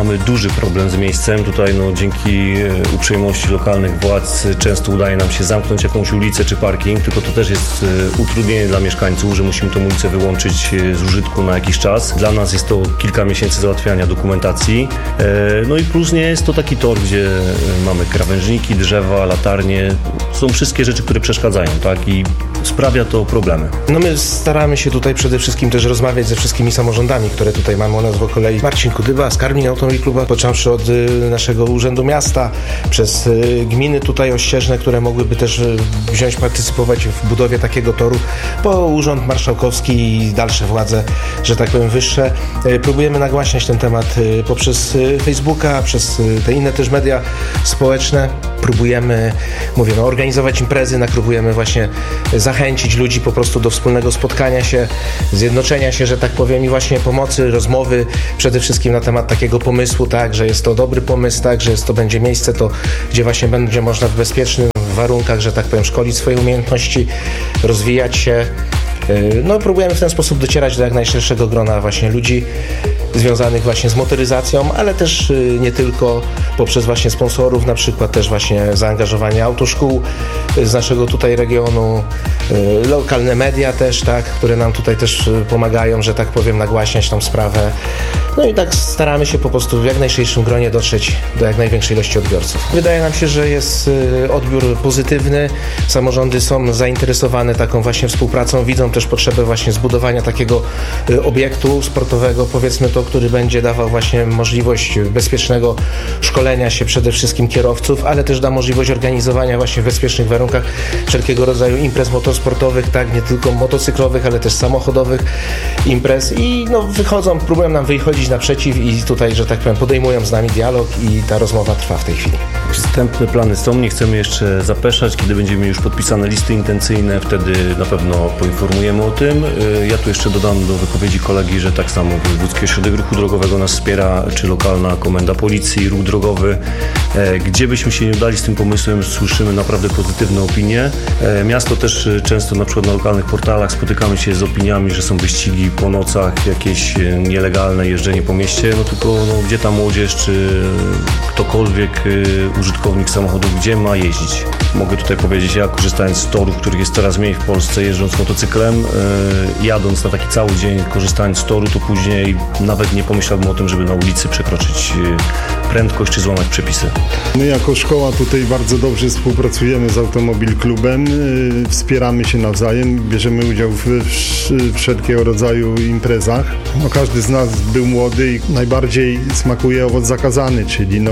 Speaker 24: duży problem z miejscem. Tutaj dzięki uprzejmości lokalnych władz często udaje nam się zamknąć jakąś ulicę czy parking, tylko to też jest utrudnienie dla mieszkańców, że musimy tą ulicę wyłączyć z użytku na jakiś czas. Dla nas jest to kilka miesięcy załatwiania dokumentacji. No i plus nie jest to taki tor, gdzie mamy krawężniki, drzewa, latarnie. Są wszystkie rzeczy, które przeszkadzają, tak? I sprawia to problemy.
Speaker 1: No my staramy się tutaj przede wszystkim też rozmawiać ze wszystkimi samorządami, które tutaj mamy u nas w kolei. Marcin Kudyba, Skarbnik Automobil Kluba, począwszy od naszego Urzędu Miasta, przez gminy tutaj ościeżne, które mogłyby też wziąć, partycypować w budowie takiego toru, po Urząd Marszałkowski i dalsze władze, że tak powiem, wyższe. Próbujemy nagłaśniać ten temat poprzez Facebooka, przez te inne też media społeczne. Próbujemy, organizować imprezy, próbujemy właśnie zachęcić ludzi po prostu do wspólnego spotkania się, zjednoczenia się, że tak powiem, i właśnie pomocy, rozmowy przede wszystkim na temat takiego pomysłu, tak, że jest to dobry pomysł, tak, że to będzie miejsce, gdzie właśnie będzie można w bezpiecznych warunkach, że tak powiem, szkolić swoje umiejętności, rozwijać się. Próbujemy w ten sposób docierać do jak najszerszego grona właśnie ludzi związanych właśnie z motoryzacją, ale też nie tylko, poprzez właśnie sponsorów, na przykład też właśnie zaangażowanie autoszkół z naszego tutaj regionu, lokalne media też, tak, które nam tutaj też pomagają, że tak powiem, nagłaśniać tą sprawę. No i tak staramy się po prostu w jak najszerszym gronie dotrzeć do jak największej ilości odbiorców. Wydaje nam się, że jest odbiór pozytywny, samorządy są zainteresowane taką właśnie współpracą, widzą też potrzebę właśnie zbudowania takiego obiektu sportowego, powiedzmy to, który będzie dawał właśnie możliwość bezpiecznego szkolenia się przede wszystkim kierowców, ale też da możliwość organizowania właśnie w bezpiecznych warunkach wszelkiego rodzaju imprez motosportowych, tak, nie tylko motocyklowych, ale też samochodowych imprez i próbują nam wychodzić naprzeciw i tutaj, że tak powiem, podejmują z nami dialog i ta rozmowa trwa w tej chwili.
Speaker 24: Wstępne plany są, nie chcemy jeszcze zapeszać. Kiedy będziemy już podpisane listy intencyjne, wtedy na pewno poinformujemy o tym. Ja tu jeszcze dodam do wypowiedzi kolegi, że tak samo Wojewódzki Ośrodek Ruchu Drogowego nas wspiera, czy lokalna komenda policji, ruch drogowy. Gdzie byśmy się nie udali z tym pomysłem, słyszymy naprawdę pozytywne opinie. Miasto też często na przykład na lokalnych portalach spotykamy się z opiniami, że są wyścigi po nocach, jakieś nielegalne jeżdżenie po mieście, tylko gdzie ta młodzież, czy ktokolwiek użytkownik samochodu, gdzie ma jeździć. Mogę tutaj powiedzieć, ja korzystając z torów, których jest coraz mniej w Polsce, jeżdżąc motocyklem, jadąc na taki cały dzień, korzystając z toru, to później nawet nie pomyślałbym o tym, żeby na ulicy przekroczyć prędkość czy złamać przepisy.
Speaker 25: My jako szkoła tutaj bardzo dobrze współpracujemy z Automobil Klubem, wspieramy się nawzajem, bierzemy udział w wszelkiego rodzaju imprezach. Każdy z nas był młody i najbardziej smakuje owoc zakazany, czyli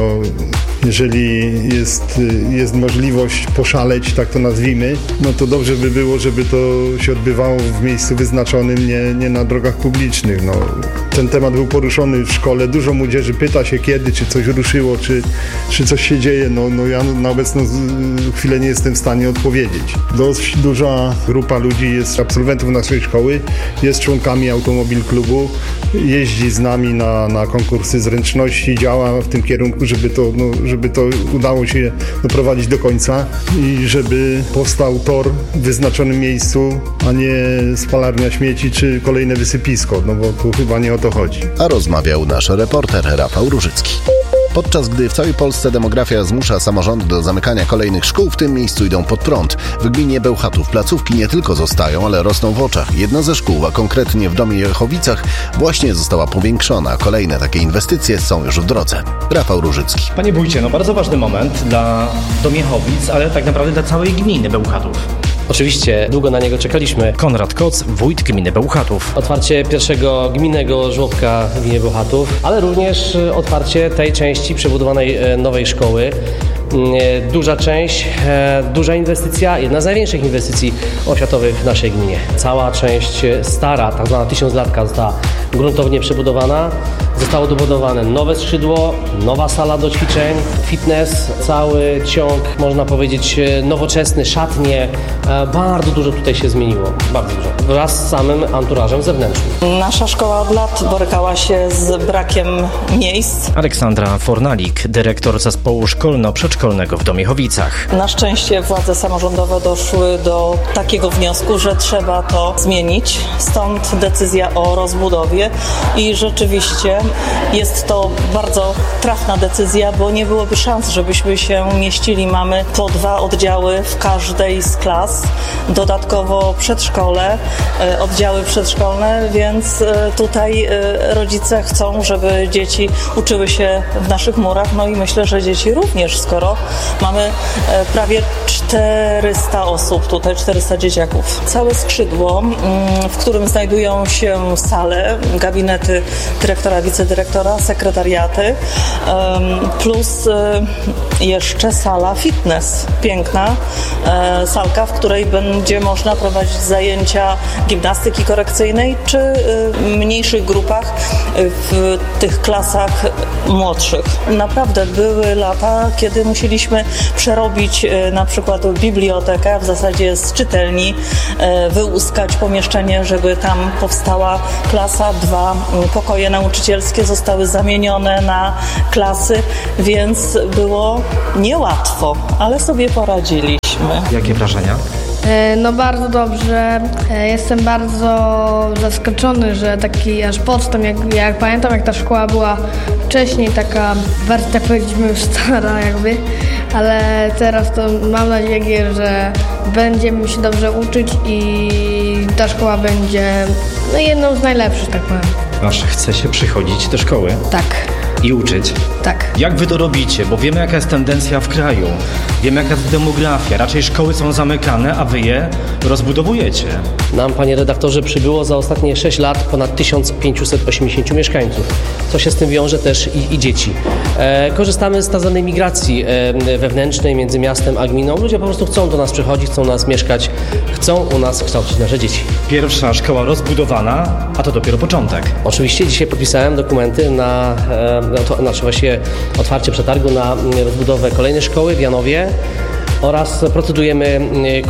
Speaker 25: jeżeli jest możliwość poszaleć, tak to nazwijmy, to dobrze by było, żeby to się odbywało w miejscu wyznaczonym, nie na drogach publicznych. Ten temat był poruszony w szkole. Dużo młodzieży pyta się kiedy, czy coś ruszyło, czy coś się dzieje. Ja na obecną chwilę nie jestem w stanie odpowiedzieć. Dość duża grupa ludzi jest absolwentów naszej szkoły, jest członkami Automobil Klubu, jeździ z nami na konkursy zręczności, działa w tym kierunku, żeby to udało się doprowadzić do końca i żeby powstał tor w wyznaczonym miejscu, a nie spalarnia śmieci czy kolejne wysypisko, bo tu chyba nie o to chodzi.
Speaker 4: A rozmawiał nasz reporter Rafał Różycki. Podczas gdy w całej Polsce demografia zmusza samorządy do zamykania kolejnych szkół, w tym miejscu idą pod prąd. W gminie Bełchatów placówki nie tylko zostają, ale rosną w oczach. Jedna ze szkół, a konkretnie w Domie Jechowicach, właśnie została powiększona. Kolejne takie inwestycje są już w drodze. Rafał Różycki.
Speaker 2: Panie wójcie, bardzo ważny moment dla Domu Jechowic, ale tak naprawdę dla całej gminy Bełchatów.
Speaker 3: Oczywiście długo na niego czekaliśmy.
Speaker 2: Konrad Koc, wójt gminy Bełchatów.
Speaker 3: Otwarcie pierwszego gminnego żłobka w gminie Bełchatów, ale również otwarcie tej części przebudowanej nowej szkoły. Duża część, duża inwestycja, jedna z największych inwestycji oświatowych w naszej gminie. Cała część stara, tak zwana 1000-latka, została gruntownie przebudowana. Zostało dobudowane nowe skrzydło, nowa sala do ćwiczeń, fitness, cały ciąg, można powiedzieć, nowoczesny, szatnie. Bardzo dużo tutaj się zmieniło, bardzo dużo. Wraz z samym anturażem zewnętrznym.
Speaker 5: Nasza szkoła od lat borykała się z brakiem miejsc.
Speaker 2: Aleksandra Fornalik, dyrektor zespołu szkolno-przedszkolnego
Speaker 6: szkolnego w Domiechowicach.
Speaker 5: Na szczęście władze samorządowe doszły do takiego wniosku, że trzeba to zmienić. Stąd decyzja o rozbudowie i rzeczywiście jest to bardzo trafna decyzja, bo nie byłoby szans, żebyśmy się mieścili. Mamy po 2 oddziały w każdej z klas, dodatkowo przedszkole, oddziały przedszkolne, więc tutaj rodzice chcą, żeby dzieci uczyły się w naszych murach, no i myślę, że dzieci również, skoro mamy prawie 400 osób tutaj, 400 dzieciaków. Całe skrzydło, w którym znajdują się sale, gabinety dyrektora, wicedyrektora, sekretariaty, plus jeszcze sala fitness, piękna salka, w której będzie można prowadzić zajęcia gimnastyki korekcyjnej, czy w mniejszych grupach w tych klasach młodszych. Naprawdę były lata, kiedy musieliśmy przerobić na przykład bibliotekę, w zasadzie z czytelni, wyłuskać pomieszczenie, żeby tam powstała klasa. 2 pokoje nauczycielskie zostały zamienione na klasy, więc było niełatwo, ale sobie poradziliśmy.
Speaker 6: Jakie wrażenia?
Speaker 7: No bardzo dobrze. Jestem bardzo zaskoczony, że taki aż podstęp, jak pamiętam, jak ta szkoła była wcześniej taka, bardziej tak powiedzmy stara jakby, ale teraz to mam nadzieję, że będziemy się dobrze uczyć i ta szkoła będzie jedną z najlepszych, tak powiem.
Speaker 6: Aż chce się przychodzić do szkoły?
Speaker 7: Tak.
Speaker 6: I uczyć?
Speaker 7: Tak.
Speaker 6: Jak wy to robicie? Bo wiemy, jaka jest tendencja w kraju. Wiemy, jaka jest demografia. Raczej szkoły są zamykane, a wy je rozbudowujecie.
Speaker 3: Nam, panie redaktorze, przybyło za ostatnie 6 lat ponad 1580 mieszkańców. Co się z tym wiąże też i dzieci. Korzystamy z tzw. migracji wewnętrznej między miastem a gminą. Ludzie po prostu chcą do nas przychodzić, chcą u nas mieszkać, chcą u nas kształcić nasze dzieci.
Speaker 6: Pierwsza szkoła rozbudowana, a to dopiero początek.
Speaker 3: Oczywiście dzisiaj podpisałem dokumenty na właściwie otwarcie przetargu na rozbudowę kolejnej szkoły w Janowie oraz procedujemy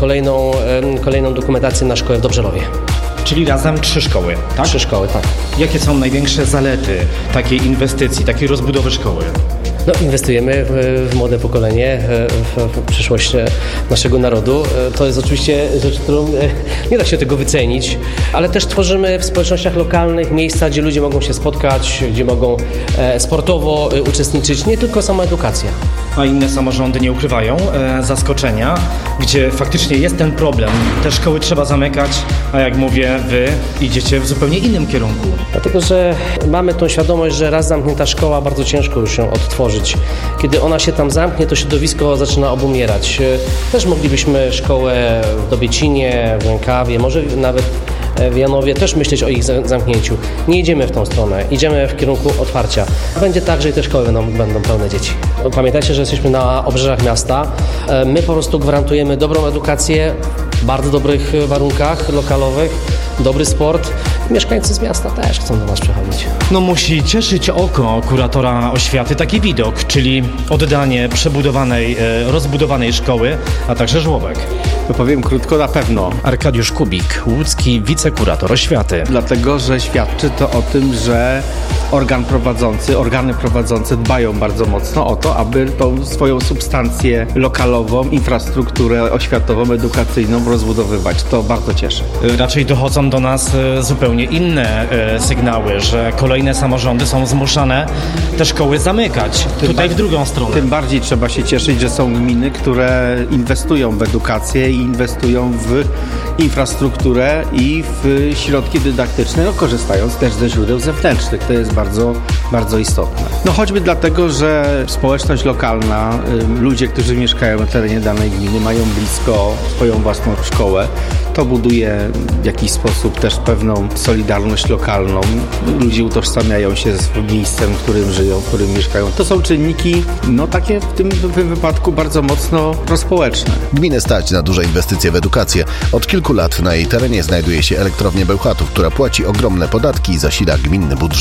Speaker 3: kolejną dokumentację na szkołę w Dobrzelowie.
Speaker 6: Czyli razem 3 szkoły, tak?
Speaker 3: 3 szkoły, tak.
Speaker 6: Jakie są największe zalety takiej inwestycji, takiej rozbudowy szkoły?
Speaker 3: No, inwestujemy w młode pokolenie, w przyszłość naszego narodu. To jest oczywiście rzecz, którą nie da się tego wycenić, ale też tworzymy w społecznościach lokalnych miejsca, gdzie ludzie mogą się spotkać, gdzie mogą sportowo uczestniczyć, nie tylko sama edukacja.
Speaker 6: A inne samorządy nie ukrywają zaskoczenia, gdzie faktycznie jest ten problem. Te szkoły trzeba zamykać, a jak mówię, wy idziecie w zupełnie innym kierunku.
Speaker 3: Dlatego, że mamy tą świadomość, że raz zamknięta szkoła, bardzo ciężko już ją odtworzyć. Kiedy ona się tam zamknie, to środowisko zaczyna obumierać. Też moglibyśmy szkołę w Dobiecinie, w Łękawie, może nawet w Janowie też myśleć o ich zamknięciu. Nie idziemy w tą stronę, idziemy w kierunku otwarcia. Będzie tak, że i te szkoły będą pełne dzieci. Pamiętajcie, że jesteśmy na obrzeżach miasta. My po prostu gwarantujemy dobrą edukację, w bardzo dobrych warunkach lokalowych, dobry sport. Mieszkańcy z miasta też chcą do nas przychodzić.
Speaker 6: No musi cieszyć oko kuratora oświaty taki widok, czyli oddanie przebudowanej, rozbudowanej szkoły, a także żłobek.
Speaker 8: To powiem krótko, na pewno.
Speaker 6: Arkadiusz Kubik, łódzki wicekurator oświaty.
Speaker 8: Dlatego, że świadczy to o tym, że organy prowadzące dbają bardzo mocno o to, aby tą swoją substancję lokalową, infrastrukturę oświatową, edukacyjną rozbudowywać. To bardzo cieszy.
Speaker 6: Raczej dochodzą do nas zupełnie inne sygnały, że kolejne samorządy są zmuszane te szkoły zamykać. Tutaj w drugą stronę.
Speaker 8: Tym bardziej trzeba się cieszyć, że są gminy, które inwestują w edukację i inwestują w infrastrukturę i w środki dydaktyczne, korzystając też ze źródeł zewnętrznych. To jest bardzo, bardzo istotne. No choćby dlatego, że społeczność lokalna, ludzie, którzy mieszkają na terenie danej gminy, mają blisko swoją własną szkołę. To buduje w jakiś sposób też pewną solidarność lokalną. Ludzie utożsamiają się z miejscem, w którym żyją, w którym mieszkają. To są czynniki, takie w tym wypadku bardzo mocno prospołeczne.
Speaker 4: Gminę stać na duże inwestycje w edukację. Od kilku lat na jej terenie znajduje się elektrownia Bełchatów, która płaci ogromne podatki i zasila gminny budżet.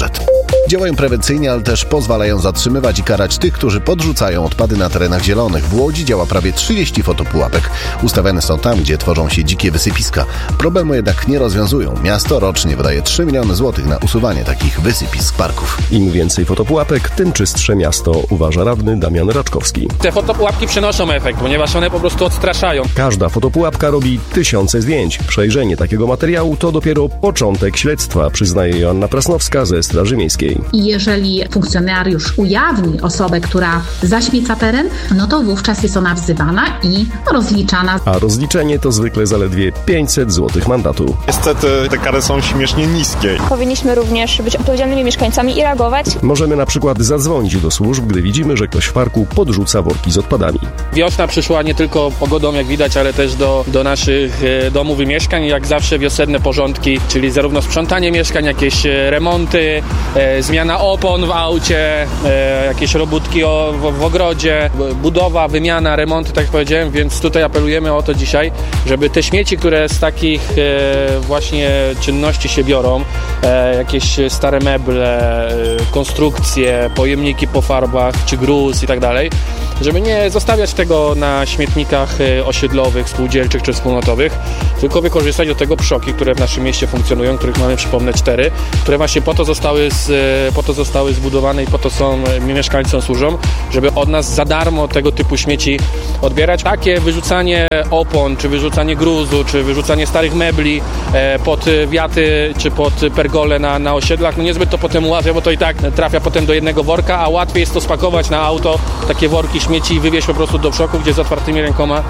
Speaker 4: Działają prewencyjnie, ale też pozwalają zatrzymywać i karać tych, którzy podrzucają odpady na terenach zielonych. W Łodzi działa prawie 30 fotopułapek. Ustawiane są tam, gdzie tworzą się dzikie wysypiska. Problemu jednak nie rozwiązują. Miasto rocznie wydaje 3 miliony złotych na usuwanie takich wysypisk parków.
Speaker 10: Im więcej fotopułapek, tym czystsze miasto, uważa radny Damian Raczkowski.
Speaker 11: Te fotopułapki przynoszą efekt, ponieważ one po prostu odstraszają.
Speaker 10: Każda fotopułapka robi tysiące zdjęć. Przejrzenie takiego materiału to dopiero początek śledztwa, przyznaje Joanna Prasnowska ze Straży Miejskiej.
Speaker 12: I jeżeli funkcjonariusz ujawni osobę, która zaśmieca teren, no to wówczas jest ona wzywana i rozliczana.
Speaker 10: A rozliczenie to zwykle zaledwie 500 zł mandatu.
Speaker 13: Niestety te kary są śmiesznie niskie.
Speaker 14: Powinniśmy również być odpowiedzialnymi mieszkańcami i reagować.
Speaker 10: Możemy na przykład zadzwonić do służb, gdy widzimy, że ktoś w parku podrzuca worki z odpadami.
Speaker 11: Wiosna przyszła nie tylko pogodą, jak widać, ale też do naszych domów i mieszkań. Jak zawsze wiosenne porządki, czyli zarówno sprzątanie mieszkań, jakieś remonty, zmiana opon w aucie, jakieś robótki w ogrodzie, budowa, wymiana, remonty, tak jak powiedziałem, więc tutaj apelujemy o to dzisiaj, żeby te śmieci, które z takich właśnie czynności się biorą, jakieś stare meble, konstrukcje, pojemniki po farbach, czy gruz i tak dalej, żeby nie zostawiać tego na śmietnikach osiedlowych, spółdzielczych czy wspólnotowych, tylko wykorzystać do tego przoki, które w naszym mieście funkcjonują, których mamy, przypomnę, 4, które właśnie po to zostały zbudowane i po to mieszkańcom służą, żeby od nas za darmo tego typu śmieci odbierać. Takie wyrzucanie opon, czy wyrzucanie gruzu, czy wyrzucanie starych mebli pod wiaty, czy pod pergole na osiedlach, no niezbyt to potem ułatwia, bo to i tak trafia potem do jednego worka, a łatwiej jest to spakować na auto, takie worki śmieci i wywieźć po prostu do przoku, gdzie z otwartymi rękoma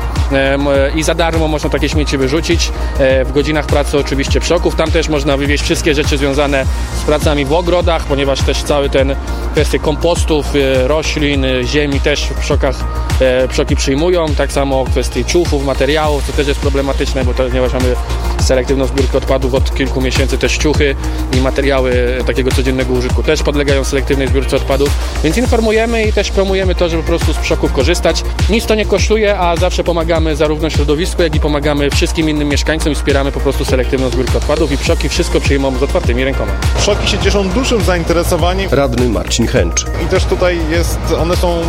Speaker 11: i za darmo można takie śmieci wyrzucić. W godzinach pracy oczywiście przoków. Tam też można wywieźć wszystkie rzeczy związane z pracami w ogrodach, ponieważ też cały ten kwestie kompostów, roślin, ziemi też w przoki przyjmują. Tak samo kwestie czufów, materiałów, to też jest problematyczne, bo ponieważ mamy selektywną zbiórkę odpadów od kilku miesięcy, też ciuchy i materiały takiego codziennego użytku też podlegają selektywnej zbiórce odpadów, więc informujemy i też promujemy to, żeby po prostu z przoków korzystać. Nic to nie kosztuje, a zawsze pomagamy zarówno środowisku, jak i pomagamy wszystkim innym mieszkańcom i wspieramy po prostu selektywną zbiórkę odpadów i przoki wszystko przyjmą z otwartymi rękoma.
Speaker 13: Przoki się cieszą dużym zainteresowaniem.
Speaker 10: Radny Marcin Chęcz.
Speaker 13: I też tutaj one są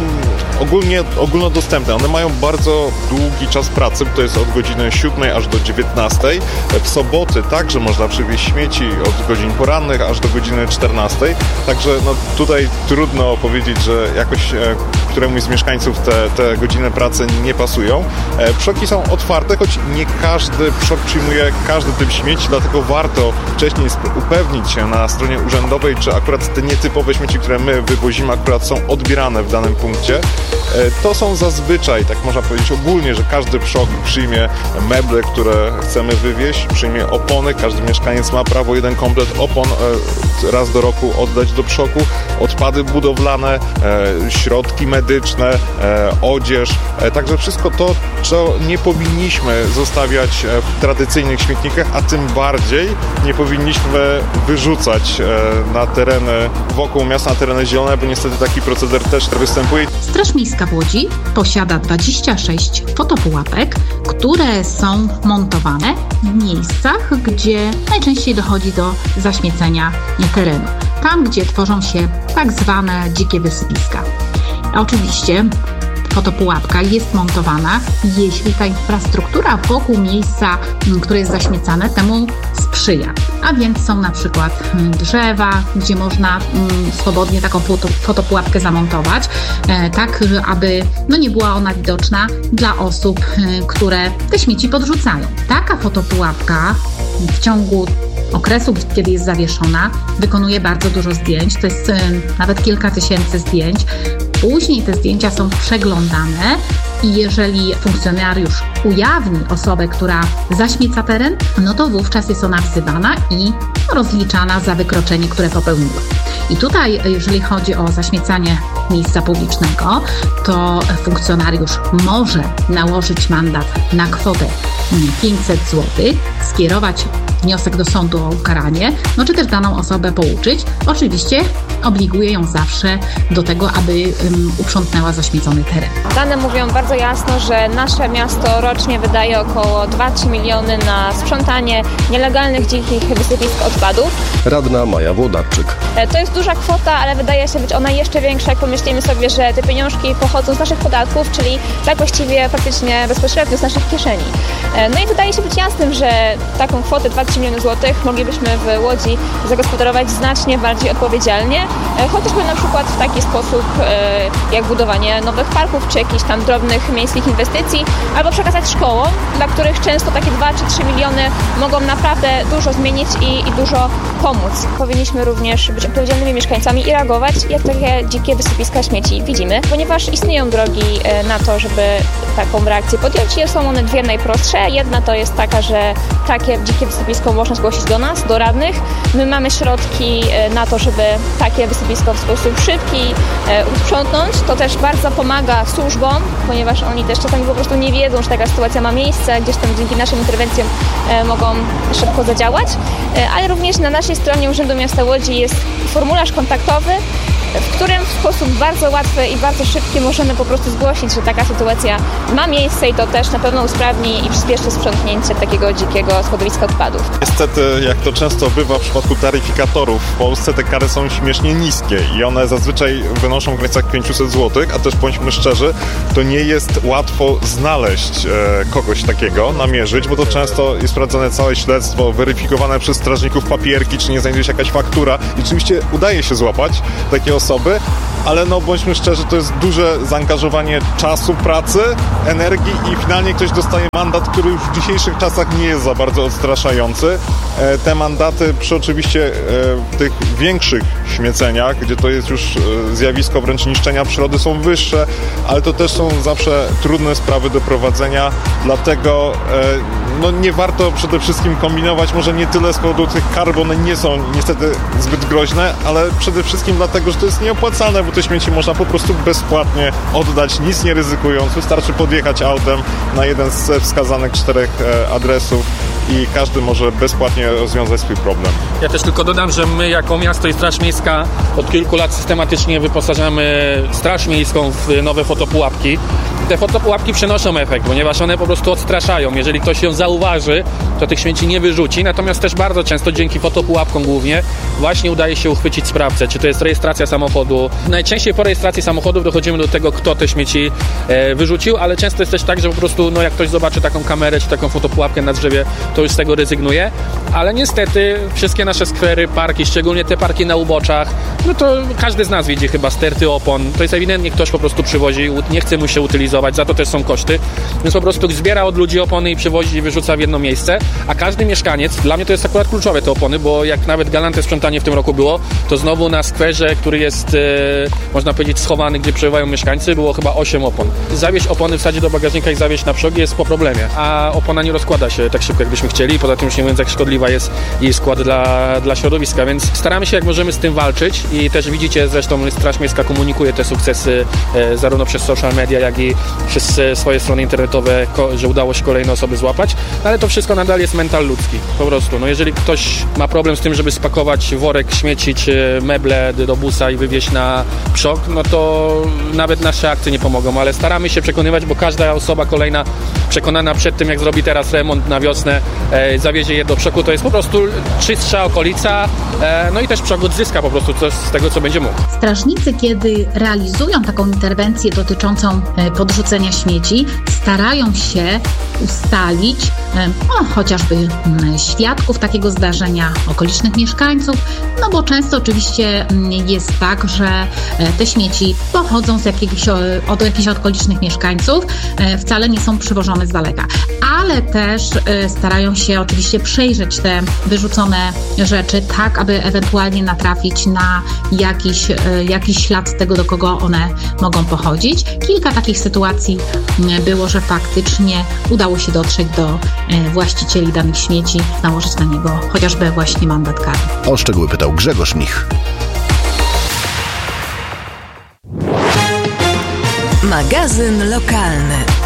Speaker 13: ogólnodostępne. One mają bardzo długi czas pracy, bo to jest od godziny 7 aż do 19. W soboty także można przywieźć śmieci od godzin porannych aż do godziny 14. Także tutaj trudno powiedzieć, że jakoś któremuś z mieszkańców te godziny pracy nie pasują. Przoki są otwarte, choć nie każdy przok przyjmuje każdy typ śmieci, dlatego warto wcześniej upewnić się na stronie urzędowej, czy akurat te nietypowe śmieci, które my wywozimy, akurat są odbierane w danym punkcie. To są zazwyczaj, tak można powiedzieć ogólnie, że każdy przok przyjmie meble, które chcemy wywieźć, przyjmie opony, każdy mieszkaniec ma prawo jeden komplet opon raz do roku oddać do przoku, odpady budowlane, środki medyczne, odzież, także wszystko to, co nie powinniśmy zostawiać w tradycyjnych śmietnikach, a tym bardziej nie powinniśmy wyrzucać na tereny wokół miasta, na tereny zielone, bo niestety taki proceder też występuje.
Speaker 12: Straż Miejska w Łodzi posiada 26 fotopułapek, które są montowane w miejscach, gdzie najczęściej dochodzi do zaśmiecenia terenu. Tam, gdzie tworzą się tak zwane dzikie wysypiska. Oczywiście fotopułapka jest montowana, jeśli ta infrastruktura wokół miejsca, które jest zaśmiecane, temu sprzyja. A więc są na przykład drzewa, gdzie można swobodnie taką fotopułapkę zamontować, tak aby nie była ona widoczna dla osób, które te śmieci podrzucają. Taka fotopułapka w ciągu okresu, kiedy jest zawieszona, wykonuje bardzo dużo zdjęć, to jest nawet kilka tysięcy zdjęć. Później te zdjęcia są przeglądane i jeżeli funkcjonariusz ujawni osobę, która zaśmieca teren, to wówczas jest ona wzywana i rozliczana za wykroczenie, które popełniła. I tutaj, jeżeli chodzi o zaśmiecanie miejsca publicznego, to funkcjonariusz może nałożyć mandat na kwotę 500 zł, skierować wniosek do sądu o ukaranie, czy też daną osobę pouczyć. Oczywiście obliguje ją zawsze do tego, aby uprzątnęła zaśmiecony teren.
Speaker 14: Dane mówią bardzo jasno, że nasze miasto rocznie wydaje około 2-3 miliony na sprzątanie nielegalnych, dzikich wysypisk odpadów.
Speaker 10: Radna Maja Włodarczyk.
Speaker 14: To jest duża kwota, ale wydaje się być ona jeszcze większa, jak pomyślimy sobie, że te pieniążki pochodzą z naszych podatków, czyli tak właściwie praktycznie bezpośrednio z naszych kieszeni. No i wydaje się być jasnym, że taką kwotę 2-3 miliony złotych moglibyśmy w Łodzi zagospodarować znacznie bardziej odpowiedzialnie, chociażby na przykład w taki sposób jak budowanie nowych parków, czy jakichś tam drobnych miejskich inwestycji, albo przekazać szkołom, dla których często takie 2 czy 3 miliony mogą naprawdę dużo zmienić i dużo pomóc. Powinniśmy również być odpowiedzialnymi mieszkańcami i reagować, jak takie dzikie wysypiska śmieci widzimy, ponieważ istnieją drogi na to, żeby taką reakcję podjąć. Są one dwie najprostsze. Jedna to jest taka, że takie dzikie wysypisko można zgłosić do nas, do radnych. My mamy środki na to, żeby takie wysypisko w sposób szybki usprzątnąć. To też bardzo pomaga służbom, ponieważ oni też czasami po prostu nie wiedzą, że taka sytuacja ma miejsce, gdzieś tam dzięki naszym interwencjom mogą szybko zadziałać. Ale również na naszej stronie Urzędu Miasta Łodzi jest formularz kontaktowy, w którym w sposób bardzo łatwy i bardzo szybki możemy po prostu zgłosić, że taka sytuacja ma miejsce i to też na pewno usprawni i przyspieszy sprzątnięcie takiego dzikiego składowiska odpadów.
Speaker 13: Niestety, jak to często bywa w przypadku taryfikatorów, w Polsce te kary są śmiesznie niskie i one zazwyczaj wynoszą w granicach 500 zł, a też bądźmy szczerzy, to nie jest łatwo znaleźć kogoś takiego, namierzyć, bo to często jest prowadzone całe śledztwo, weryfikowane przez strażników papierki, czy nie znajduje się jakaś faktura i oczywiście udaje się złapać takie osoby, ale bądźmy szczerzy, to jest duże zaangażowanie czasu, pracy, energii i finalnie ktoś dostaje mandat, który już w dzisiejszych czasach nie jest za bardzo odstraszający. Te mandaty przy oczywiście tych większych śmieceniach, gdzie to jest już zjawisko wręcz niszczenia przyrody, są wyższe, ale to też są zawsze trudne sprawy do prowadzenia, dlatego nie warto przede wszystkim kombinować, może nie tyle z powodu tych kar, bo one nie są niestety zbyt groźne, ale przede wszystkim dlatego, że to jest nieopłacalne, bo te śmieci można po prostu bezpłatnie oddać, nic nie ryzykując. Wystarczy podjechać autem na jeden z wskazanych 4 adresów i każdy może bezpłatnie rozwiązać swój problem.
Speaker 11: Ja też tylko dodam, że my jako miasto i Straż Miejska od kilku lat systematycznie wyposażamy Straż Miejską w nowe fotopułapki. Te fotopułapki przynoszą efekt, ponieważ one po prostu odstraszają. Jeżeli ktoś ją zauważy, to tych śmieci nie wyrzuci, natomiast też bardzo często dzięki fotopułapkom głównie właśnie udaje się uchwycić sprawcę, czy to jest rejestracja samochodu. Najczęściej po rejestracji samochodów dochodzimy do tego, kto te śmieci wyrzucił, ale często jest też tak, że po prostu jak ktoś zobaczy taką kamerę, czy taką fotopułapkę na drzewie, to już z tego rezygnuje, ale niestety wszystkie nasze skwery, parki, szczególnie te parki na uboczach, to każdy z nas widzi chyba sterty opon, to jest ewidentnie ktoś po prostu przywozi, nie chce mu się utylizować, za to też są koszty, więc po prostu zbiera od ludzi opony i przywozi i wyrzuca w jedno miejsce, a każdy mieszkaniec, dla mnie to jest akurat kluczowe te opony, bo jak nawet galantne sprzątanie w tym roku było, to znowu na skwerze, który jest, można powiedzieć, schowany, gdzie przebywają mieszkańcy, było chyba 8 opon. Zawieźć opony, wsadzić do bagażnika i zawieźć na przogie jest po problemie, a opona nie rozkłada się tak szybko, jakbyśmy chcieli, poza tym już nie mówiąc, jak szkodliwa jest jej skład dla środowiska, więc staramy się jak możemy z tym walczyć i też widzicie, zresztą Straż Miejska komunikuje te sukcesy zarówno przez social media, jak i przez swoje strony internetowe, że udało się kolejne osoby złapać, ale to wszystko nadal jest mental ludzki, po prostu. Jeżeli ktoś ma problem z tym, żeby spakować worek śmieci czy meble do busa i wywieźć na przok, to nawet nasze akcje nie pomogą, ale staramy się przekonywać, bo każda osoba kolejna przekonana przed tym, jak zrobi teraz remont na wiosnę, zawiezie je do przoku, to jest po prostu czystsza okolica, i też przok odzyska po prostu coś z tego, co będzie mógł.
Speaker 12: Strażnicy, kiedy realizują taką interwencję dotyczącą podrzucenia śmieci, starają się ustalić chociażby świadków takiego zdarzenia, okolicznych mieszkańców, bo często oczywiście jest tak, że te śmieci pochodzą od jakichś okolicznych mieszkańców, wcale nie są przywożone z daleka, ale też starają się oczywiście przejrzeć te wyrzucone rzeczy tak, aby ewentualnie natrafić na jakiś ślad tego, do kogo one mogą pochodzić. Kilka takich sytuacji było, że faktycznie udało się dotrzeć do właścicieli danych śmieci, nałożyć na niego chociażby właśnie mandat karny.
Speaker 4: O szczegóły pytał Grzegorz Mich.
Speaker 15: Magazyn lokalny.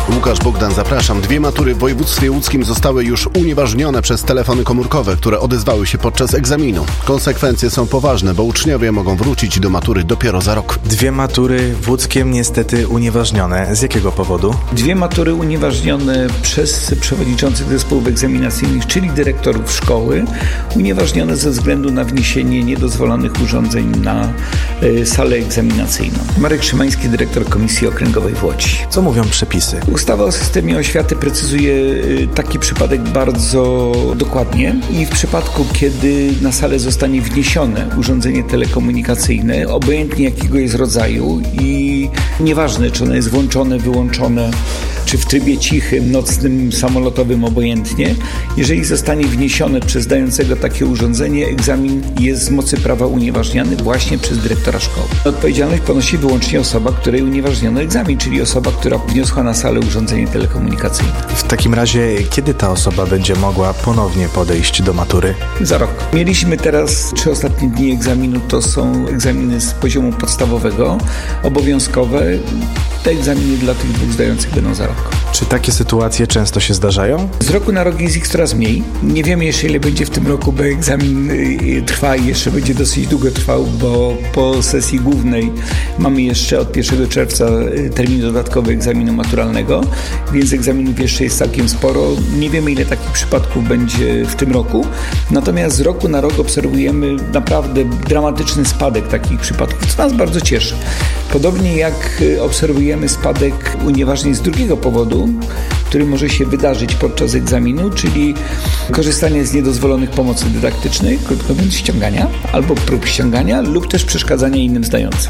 Speaker 4: Łukasz Bogdan, zapraszam. 2 matury w województwie łódzkim zostały już unieważnione przez telefony komórkowe, które odezwały się podczas egzaminu. Konsekwencje są poważne, bo uczniowie mogą wrócić do matury dopiero za rok.
Speaker 9: 2 matury w Łódzkiem niestety unieważnione. Z jakiego powodu?
Speaker 15: 2 matury unieważnione przez przewodniczących zespołów egzaminacyjnych, czyli dyrektorów szkoły, unieważnione ze względu na wniesienie niedozwolonych urządzeń na salę egzaminacyjną. Marek Szymański, dyrektor Komisji Okręgowej w Łodzi.
Speaker 9: Co mówią przepisy?
Speaker 15: Ustawa o systemie oświaty precyzuje taki przypadek bardzo dokładnie i w przypadku, kiedy na salę zostanie wniesione urządzenie telekomunikacyjne, obojętnie jakiego jest rodzaju i nieważne, czy ono jest włączone, wyłączone, czy w trybie cichym, nocnym, samolotowym, obojętnie, jeżeli zostanie wniesione przez dającego takie urządzenie, egzamin jest z mocy prawa unieważniany właśnie przez dyrektora szkoły. Odpowiedzialność ponosi wyłącznie osoba, której unieważniono egzamin, czyli osoba, która wniosła na salę urządzenie telekomunikacyjne.
Speaker 9: W takim razie, kiedy ta osoba będzie mogła ponownie podejść do matury?
Speaker 15: Za rok. Mieliśmy teraz 3 ostatnie dni egzaminu, to są egzaminy z poziomu podstawowego, obowiązkowe. Te egzaminy dla tych 2 zdających będą za rok.
Speaker 9: Czy takie sytuacje często się zdarzają?
Speaker 15: Z roku na rok jest ich coraz mniej. Nie wiemy jeszcze, ile będzie w tym roku, bo egzamin trwa i jeszcze będzie dosyć długo trwał, bo po sesji głównej mamy jeszcze od 1 czerwca termin dodatkowy egzaminu maturalnego, więc egzaminów jeszcze jest całkiem sporo. Nie wiemy, ile takich przypadków będzie w tym roku. Natomiast z roku na rok obserwujemy naprawdę dramatyczny spadek takich przypadków, co nas bardzo cieszy. Podobnie jak obserwujemy spadek unieważnień z drugiego powodu, który może się wydarzyć podczas egzaminu, czyli korzystanie z niedozwolonych pomocy dydaktycznej, krótko mówiąc ściągania, albo prób ściągania lub też przeszkadzania innym zdającym.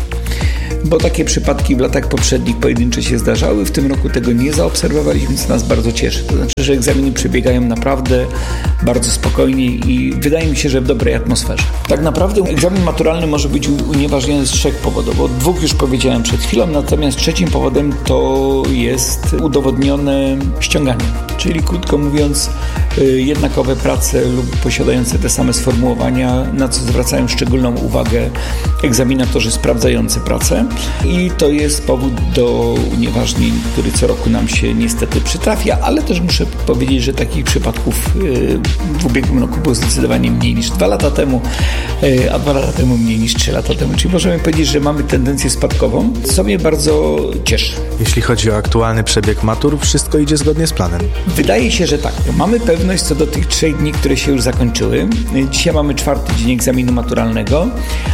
Speaker 15: Bo takie przypadki w latach poprzednich pojedyncze się zdarzały, w tym roku tego nie zaobserwowaliśmy, co nas bardzo cieszy. To znaczy, że egzaminy przebiegają naprawdę bardzo spokojnie i wydaje mi się, że w dobrej atmosferze. Tak naprawdę egzamin maturalny może być unieważniony z 3 powodów. O 2 już powiedziałem przed chwilą, natomiast 3 powodem to jest udowodnione ściąganie. Czyli krótko mówiąc, jednakowe prace lub posiadające te same sformułowania, na co zwracają szczególną uwagę egzaminatorzy sprawdzający pracę. I to jest powód do unieważnień, który co roku nam się niestety przytrafia, ale też muszę powiedzieć, że takich przypadków w ubiegłym roku było zdecydowanie mniej niż 2 lata temu, a 2 lata temu mniej niż 3 lata temu. Czyli możemy powiedzieć, że mamy tendencję spadkową, co mnie bardzo cieszy.
Speaker 9: Jeśli chodzi o aktualny przebieg matur, wszystko idzie zgodnie z planem?
Speaker 15: Wydaje się, że tak. Mamy pewność co do tych 3 dni, które się już zakończyły. Dzisiaj mamy 4. dzień egzaminu maturalnego.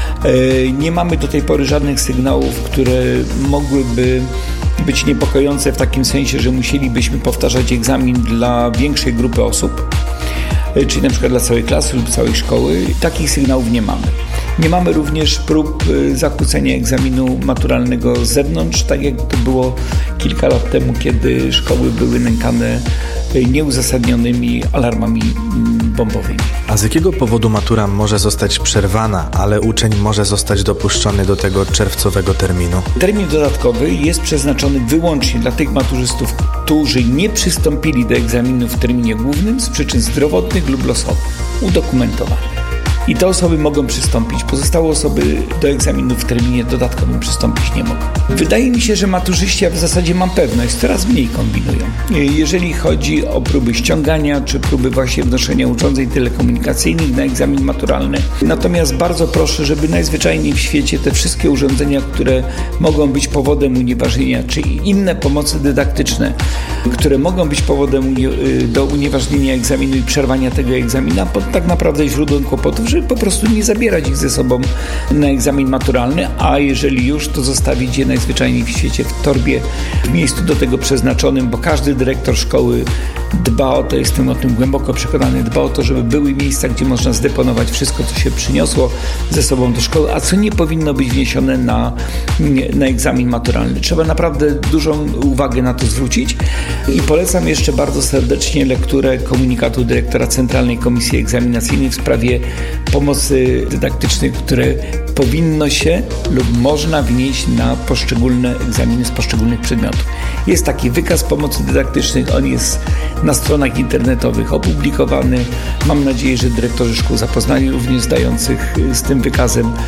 Speaker 15: Nie mamy do tej pory żadnych sygnałów, które mogłyby być niepokojące w takim sensie, że musielibyśmy powtarzać egzamin dla większej grupy osób, czyli na przykład dla całej klasy lub całej szkoły. Takich sygnałów nie mamy. Nie mamy również prób zakłócenia egzaminu maturalnego z zewnątrz, tak jak to było kilka lat temu, kiedy szkoły były nękane nieuzasadnionymi alarmami bombowymi.
Speaker 9: A z jakiego powodu matura może zostać przerwana, ale uczeń może zostać dopuszczony do tego czerwcowego terminu?
Speaker 15: Termin dodatkowy jest przeznaczony wyłącznie dla tych maturzystów, którzy nie przystąpili do egzaminu w terminie głównym z przyczyn zdrowotnych lub losowych, udokumentowanych. I te osoby mogą przystąpić. Pozostałe osoby do egzaminu w terminie dodatkowym przystąpić nie mogą. Wydaje mi się, że maturzyści, a w zasadzie mam pewność, coraz mniej kombinują. Jeżeli chodzi o próby ściągania, czy próby właśnie wnoszenia urządzeń telekomunikacyjnych na egzamin maturalny. Natomiast bardzo proszę, żeby najzwyczajniej w świecie te wszystkie urządzenia, które mogą być powodem unieważnienia, czy inne pomocy dydaktyczne, które mogą być powodem do unieważnienia egzaminu i przerwania tego egzamina, tak naprawdę źródłem kłopotów, żeby po prostu nie zabierać ich ze sobą na egzamin maturalny, a jeżeli już, to zostawić je najzwyczajniej w świecie w torbie, w miejscu do tego przeznaczonym, bo każdy dyrektor szkoły dba o to, jestem o tym głęboko przekonany, dba o to, żeby były miejsca, gdzie można zdeponować wszystko, co się przyniosło ze sobą do szkoły, a co nie powinno być wniesione na egzamin maturalny. Trzeba naprawdę dużą uwagę na to zwrócić i polecam jeszcze bardzo serdecznie lekturę komunikatu dyrektora Centralnej Komisji Egzaminacyjnej w sprawie pomocy dydaktycznej, które powinno się lub można wnieść na poszczególne egzaminy z poszczególnych przedmiotów. Jest taki wykaz pomocy dydaktycznych, on jest na stronach internetowych opublikowany. Mam nadzieję, że dyrektorzy szkół zapoznali również zdających z tym wykazem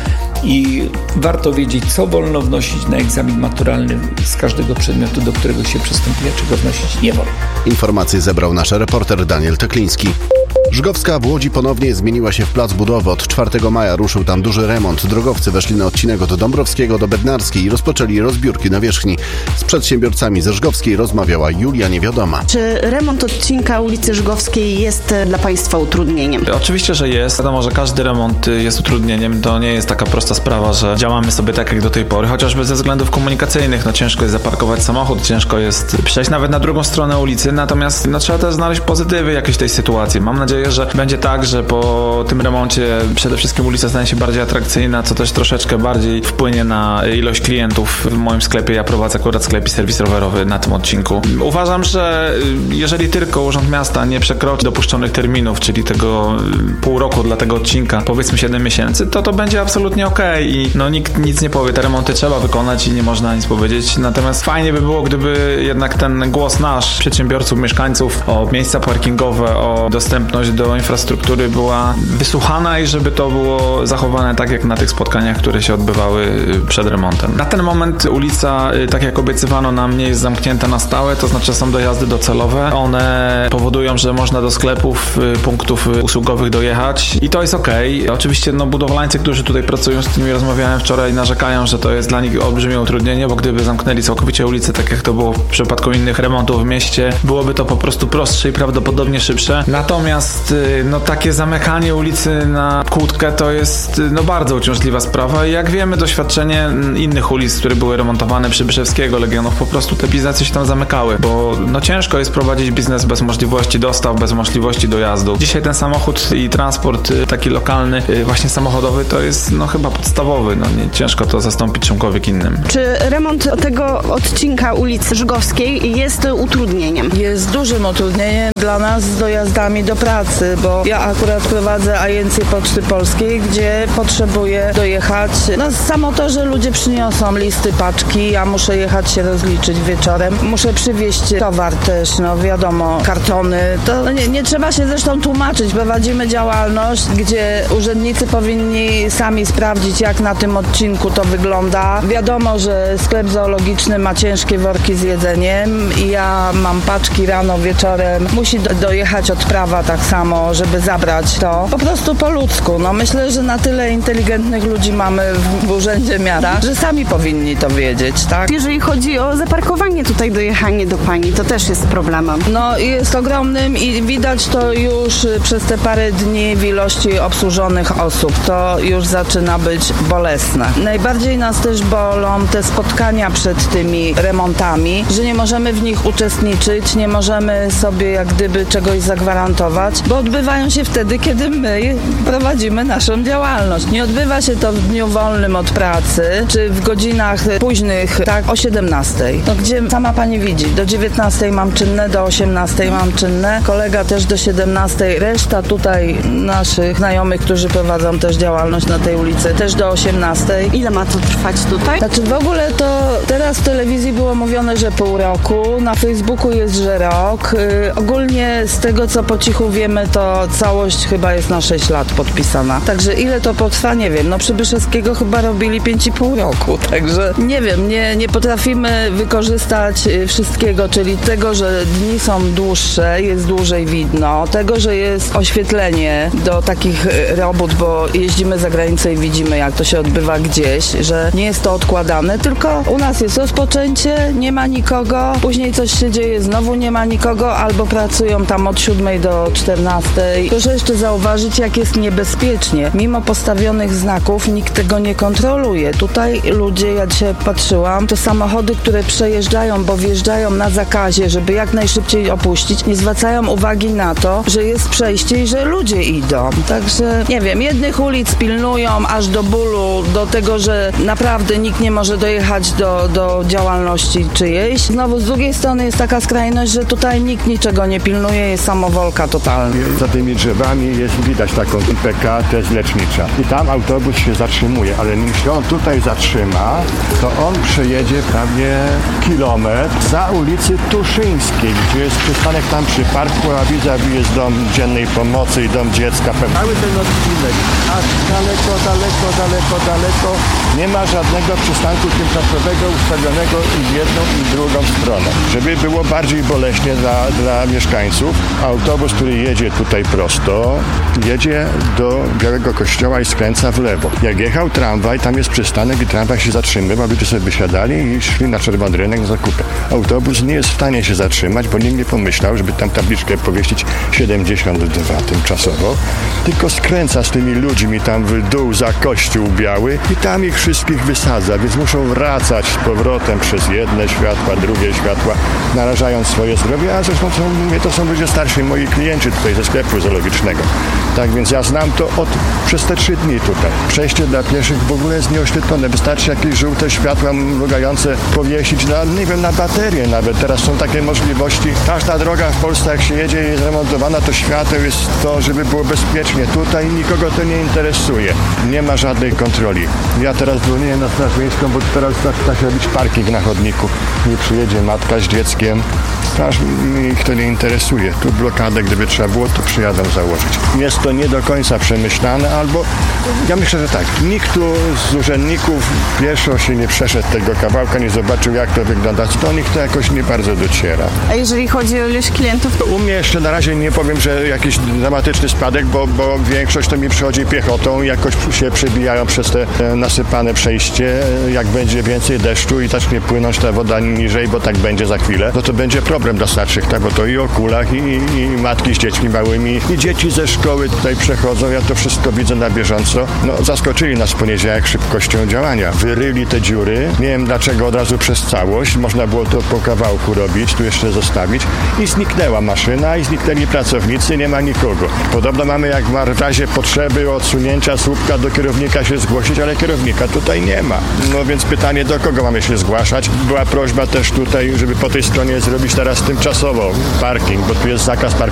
Speaker 15: i warto wiedzieć, co wolno wnosić na egzamin maturalny z każdego przedmiotu, do którego się przystępuje, czego wnosić nie wolno.
Speaker 4: Informacje zebrał nasz reporter Daniel Tekliński. Żgowska w Łodzi ponownie zmieniła się w plac budowy. Od 4 maja ruszył tam duży remont. Drogowcy weszli na odcinek od Dąbrowskiego do Bednarskiej i rozpoczęli rozbiórki nawierzchni. Z przedsiębiorcami ze Żgowskiej rozmawiała Julia Niewiadoma.
Speaker 16: Czy remont odcinka ulicy Żgowskiej jest dla Państwa utrudnieniem?
Speaker 17: Oczywiście, że jest. Wiadomo, że każdy remont jest utrudnieniem. To nie jest taka prosta sprawa, że działamy sobie tak jak do tej pory, chociażby ze względów komunikacyjnych. Ciężko jest zaparkować samochód, ciężko jest przejść nawet na drugą stronę ulicy, natomiast trzeba też znaleźć pozytywy jakieś tej sytuacji. Mam nadzieję, że będzie tak, że po tym remoncie przede wszystkim ulica stanie się bardziej atrakcyjna, co też troszeczkę bardziej wpłynie na ilość klientów w moim sklepie. Ja prowadzę akurat sklep i serwis rowerowy na tym odcinku. Uważam, że jeżeli tylko Urząd Miasta nie przekroczy dopuszczonych terminów, czyli tego pół roku dla tego odcinka, powiedzmy 7 miesięcy, to będzie absolutnie okej. I nikt nic nie powie. Te remonty trzeba wykonać i nie można nic powiedzieć. Natomiast fajnie by było, gdyby jednak ten głos nasz, przedsiębiorców, mieszkańców o miejsca parkingowe, o dostępność do infrastruktury była wysłuchana i żeby to było zachowane tak jak na tych spotkaniach, które się odbywały przed remontem. Na ten moment ulica, tak jak obiecywano nam, nie jest zamknięta na stałe, to znaczy są dojazdy docelowe. One powodują, że można do sklepów, punktów usługowych dojechać i to jest okej. Oczywiście budowlańcy, którzy tutaj pracują, z którymi rozmawiałem wczoraj, narzekają, że to jest dla nich olbrzymie utrudnienie, bo gdyby zamknęli całkowicie ulicę, tak jak to było w przypadku innych remontów w mieście, byłoby to po prostu prostsze i prawdopodobnie szybsze. Natomiast takie zamykanie ulicy na kłódkę to jest bardzo uciążliwa sprawa i jak wiemy, doświadczenie innych ulic, które były remontowane przy Byszewskiego, Legionów, po prostu te biznesy się tam zamykały, bo ciężko jest prowadzić biznes bez możliwości dostaw, bez możliwości dojazdu. Dzisiaj ten samochód i transport taki lokalny, właśnie samochodowy, to jest chyba podstawowy. Ciężko to zastąpić czymkolwiek innym.
Speaker 16: Czy remont tego odcinka ulicy Żgowskiej jest utrudnieniem?
Speaker 5: Jest dużym utrudnieniem dla nas z dojazdami do pracy, bo ja akurat prowadzę agencję Poczty Polskiej, gdzie potrzebuję dojechać. Samo to, że ludzie przyniosą listy, paczki, ja muszę jechać się rozliczyć wieczorem. Muszę przywieźć towar też, wiadomo, kartony. To nie trzeba się zresztą tłumaczyć. Prowadzimy działalność, gdzie urzędnicy powinni sami sprawdzić, jak na tym odcinku to wygląda. Wiadomo, że sklep zoologiczny ma ciężkie worki z jedzeniem i ja mam paczki rano, wieczorem. Musi dojechać odprawa tak samo, żeby zabrać to. Po prostu po ludzku. Myślę, że na tyle inteligentnych ludzi mamy w Urzędzie Miasta, że sami powinni to wiedzieć, tak?
Speaker 16: Jeżeli chodzi o zaparkowanie tutaj, dojechanie do Pani, to też jest problemem.
Speaker 5: Jest ogromnym i widać to już przez te parę dni w ilości obsłużonych osób. To już zaczyna być bolesne. Najbardziej nas też bolą te spotkania przed tymi remontami, że nie możemy w nich uczestniczyć, nie możemy sobie jak gdyby czegoś zagwarantować, bo odbywają się wtedy, kiedy my prowadzimy naszą działalność. Nie odbywa się to w dniu wolnym od pracy, czy w godzinach późnych, tak, o 17. Gdzie sama Pani widzi, do 19 mam czynne, do 18 mam czynne, kolega też do 17, reszta tutaj naszych znajomych, którzy prowadzą też działalność na tej ulicy, też do 18.
Speaker 16: Ile ma to trwać tutaj?
Speaker 5: W ogóle to teraz w telewizji było mówione, że pół roku, na Facebooku jest, że rok. Ogólnie z tego, co po cichu wiemy, to całość chyba jest na 6 lat podpisana. Także ile to potrwa, nie wiem. Przy Byszewskiego chyba robili 5,5 roku, także nie wiem, nie potrafimy wykorzystać wszystkiego, czyli tego, że dni są dłuższe, jest dłużej widno, tego, że jest oświetlenie do takich robót, bo jeździmy za granicę i widzimy, jak to się odbywa gdzieś, że nie jest to odkładane, tylko u nas jest rozpoczęcie, nie ma nikogo, później coś się dzieje, znowu nie ma nikogo, albo pracują tam od 7 do 14. Proszę jeszcze zauważyć, jak jest niebezpiecznie. Mimo postawionych znaków nikt tego nie kontroluje. Tutaj ludzie, ja dzisiaj patrzyłam, to samochody, które przejeżdżają, bo wjeżdżają na zakazie, żeby jak najszybciej opuścić, nie zwracają uwagi na to, że jest przejście i że ludzie idą. Także, nie wiem, jednych ulic pilnują aż do bólu, do tego, że naprawdę nikt nie może dojechać do działalności czyjejś. Znowu z drugiej strony jest taka skrajność, że tutaj nikt niczego nie pilnuje, jest samowolka totalna.
Speaker 18: ulica, za tymi drzewami jest widać taką PK, to jest lecznicza. I tam autobus się zatrzymuje, ale jeśli on tutaj zatrzyma, to on przejedzie prawie kilometr za ulicy Tuszyńskiej, gdzie jest przystanek tam przy parku, a vis-a-vis jest dom dziennej pomocy i dom dziecka. Cały ten odcinek, aż daleko, nie ma żadnego przystanku tymczasowego ustawionego i w jedną i drugą stronę. Żeby było bardziej boleśnie dla mieszkańców, autobus, który jedzie tutaj prosto, jedzie do Białego Kościoła i skręca w lewo. Jak jechał tramwaj, tam jest przystanek i tramwaj się zatrzymywał, ludzie sobie wysiadali i szli na czerwony rynek na zakupy. Autobus nie jest w stanie się zatrzymać, bo nikt nie pomyślał, żeby tam tabliczkę powiesić 72 tymczasowo, tylko skręca z tymi ludźmi tam w dół za Kościół Biały i tam ich wszystkich wysadza, więc muszą wracać z powrotem przez jedne światła, drugie światła, narażając swoje zdrowie, a zresztą to są ludzie starsi, moi klienci tutaj ze sklepu zoologicznego. Tak więc ja znam to przez te 3 dni tutaj. Przejście dla pieszych w ogóle jest nieoświetlone. Wystarczy jakieś żółte światła mrugające powiesić na baterię nawet. Teraz są takie możliwości. Każda droga w Polsce, jak się jedzie i jest remontowana, to świateł jest to, żeby było bezpiecznie. Tutaj nikogo to nie interesuje. Nie ma żadnej kontroli. Ja teraz dzwonię na Straż Miejską, bo teraz zaczyna się robić parking na chodniku. Nie przyjedzie matka z dzieckiem. Straż ich to nie interesuje. Tu blokadę, gdyby trzeba było, to przyjadą założyć. Jest to nie do końca przemyślane, albo ja myślę, że tak. Nikt tu z urzędników pieszo się nie przeszedł tego kawałka, nie zobaczył, jak to wygląda. Do nich to jakoś nie bardzo dociera.
Speaker 16: A jeżeli chodzi o ilość klientów?
Speaker 18: To u mnie jeszcze na razie nie powiem, że jakiś dramatyczny spadek, bo większość to mi przychodzi piechotą i jakoś się przebijają przez te nasypane przejście. Jak będzie więcej deszczu i zacznie płynąć ta woda niżej, bo tak będzie za chwilę, no to będzie problem dla starszych, tak? Bo to i o kulach, i matki z dziećmi małymi, i dzieci ze szkoły tutaj przechodzą. Ja to wszystko widzę na bieżąco. No, zaskoczyli nas w poniedziałek szybkością działania. Wyryli te dziury. Nie wiem dlaczego od razu przez całość. Można było to po kawałku robić, tu jeszcze zostawić. I zniknęła maszyna, i zniknęli pracownicy, nie ma nikogo. Podobno mamy, jak w razie potrzeby odsunięcia słupka do kierownika się zgłosić, ale kierownika tutaj nie ma. No więc pytanie, do kogo mamy się zgłaszać? Była prośba też tutaj, żeby po tej stronie zrobić teraz tymczasowo parking, bo tu jest zakaz parkingu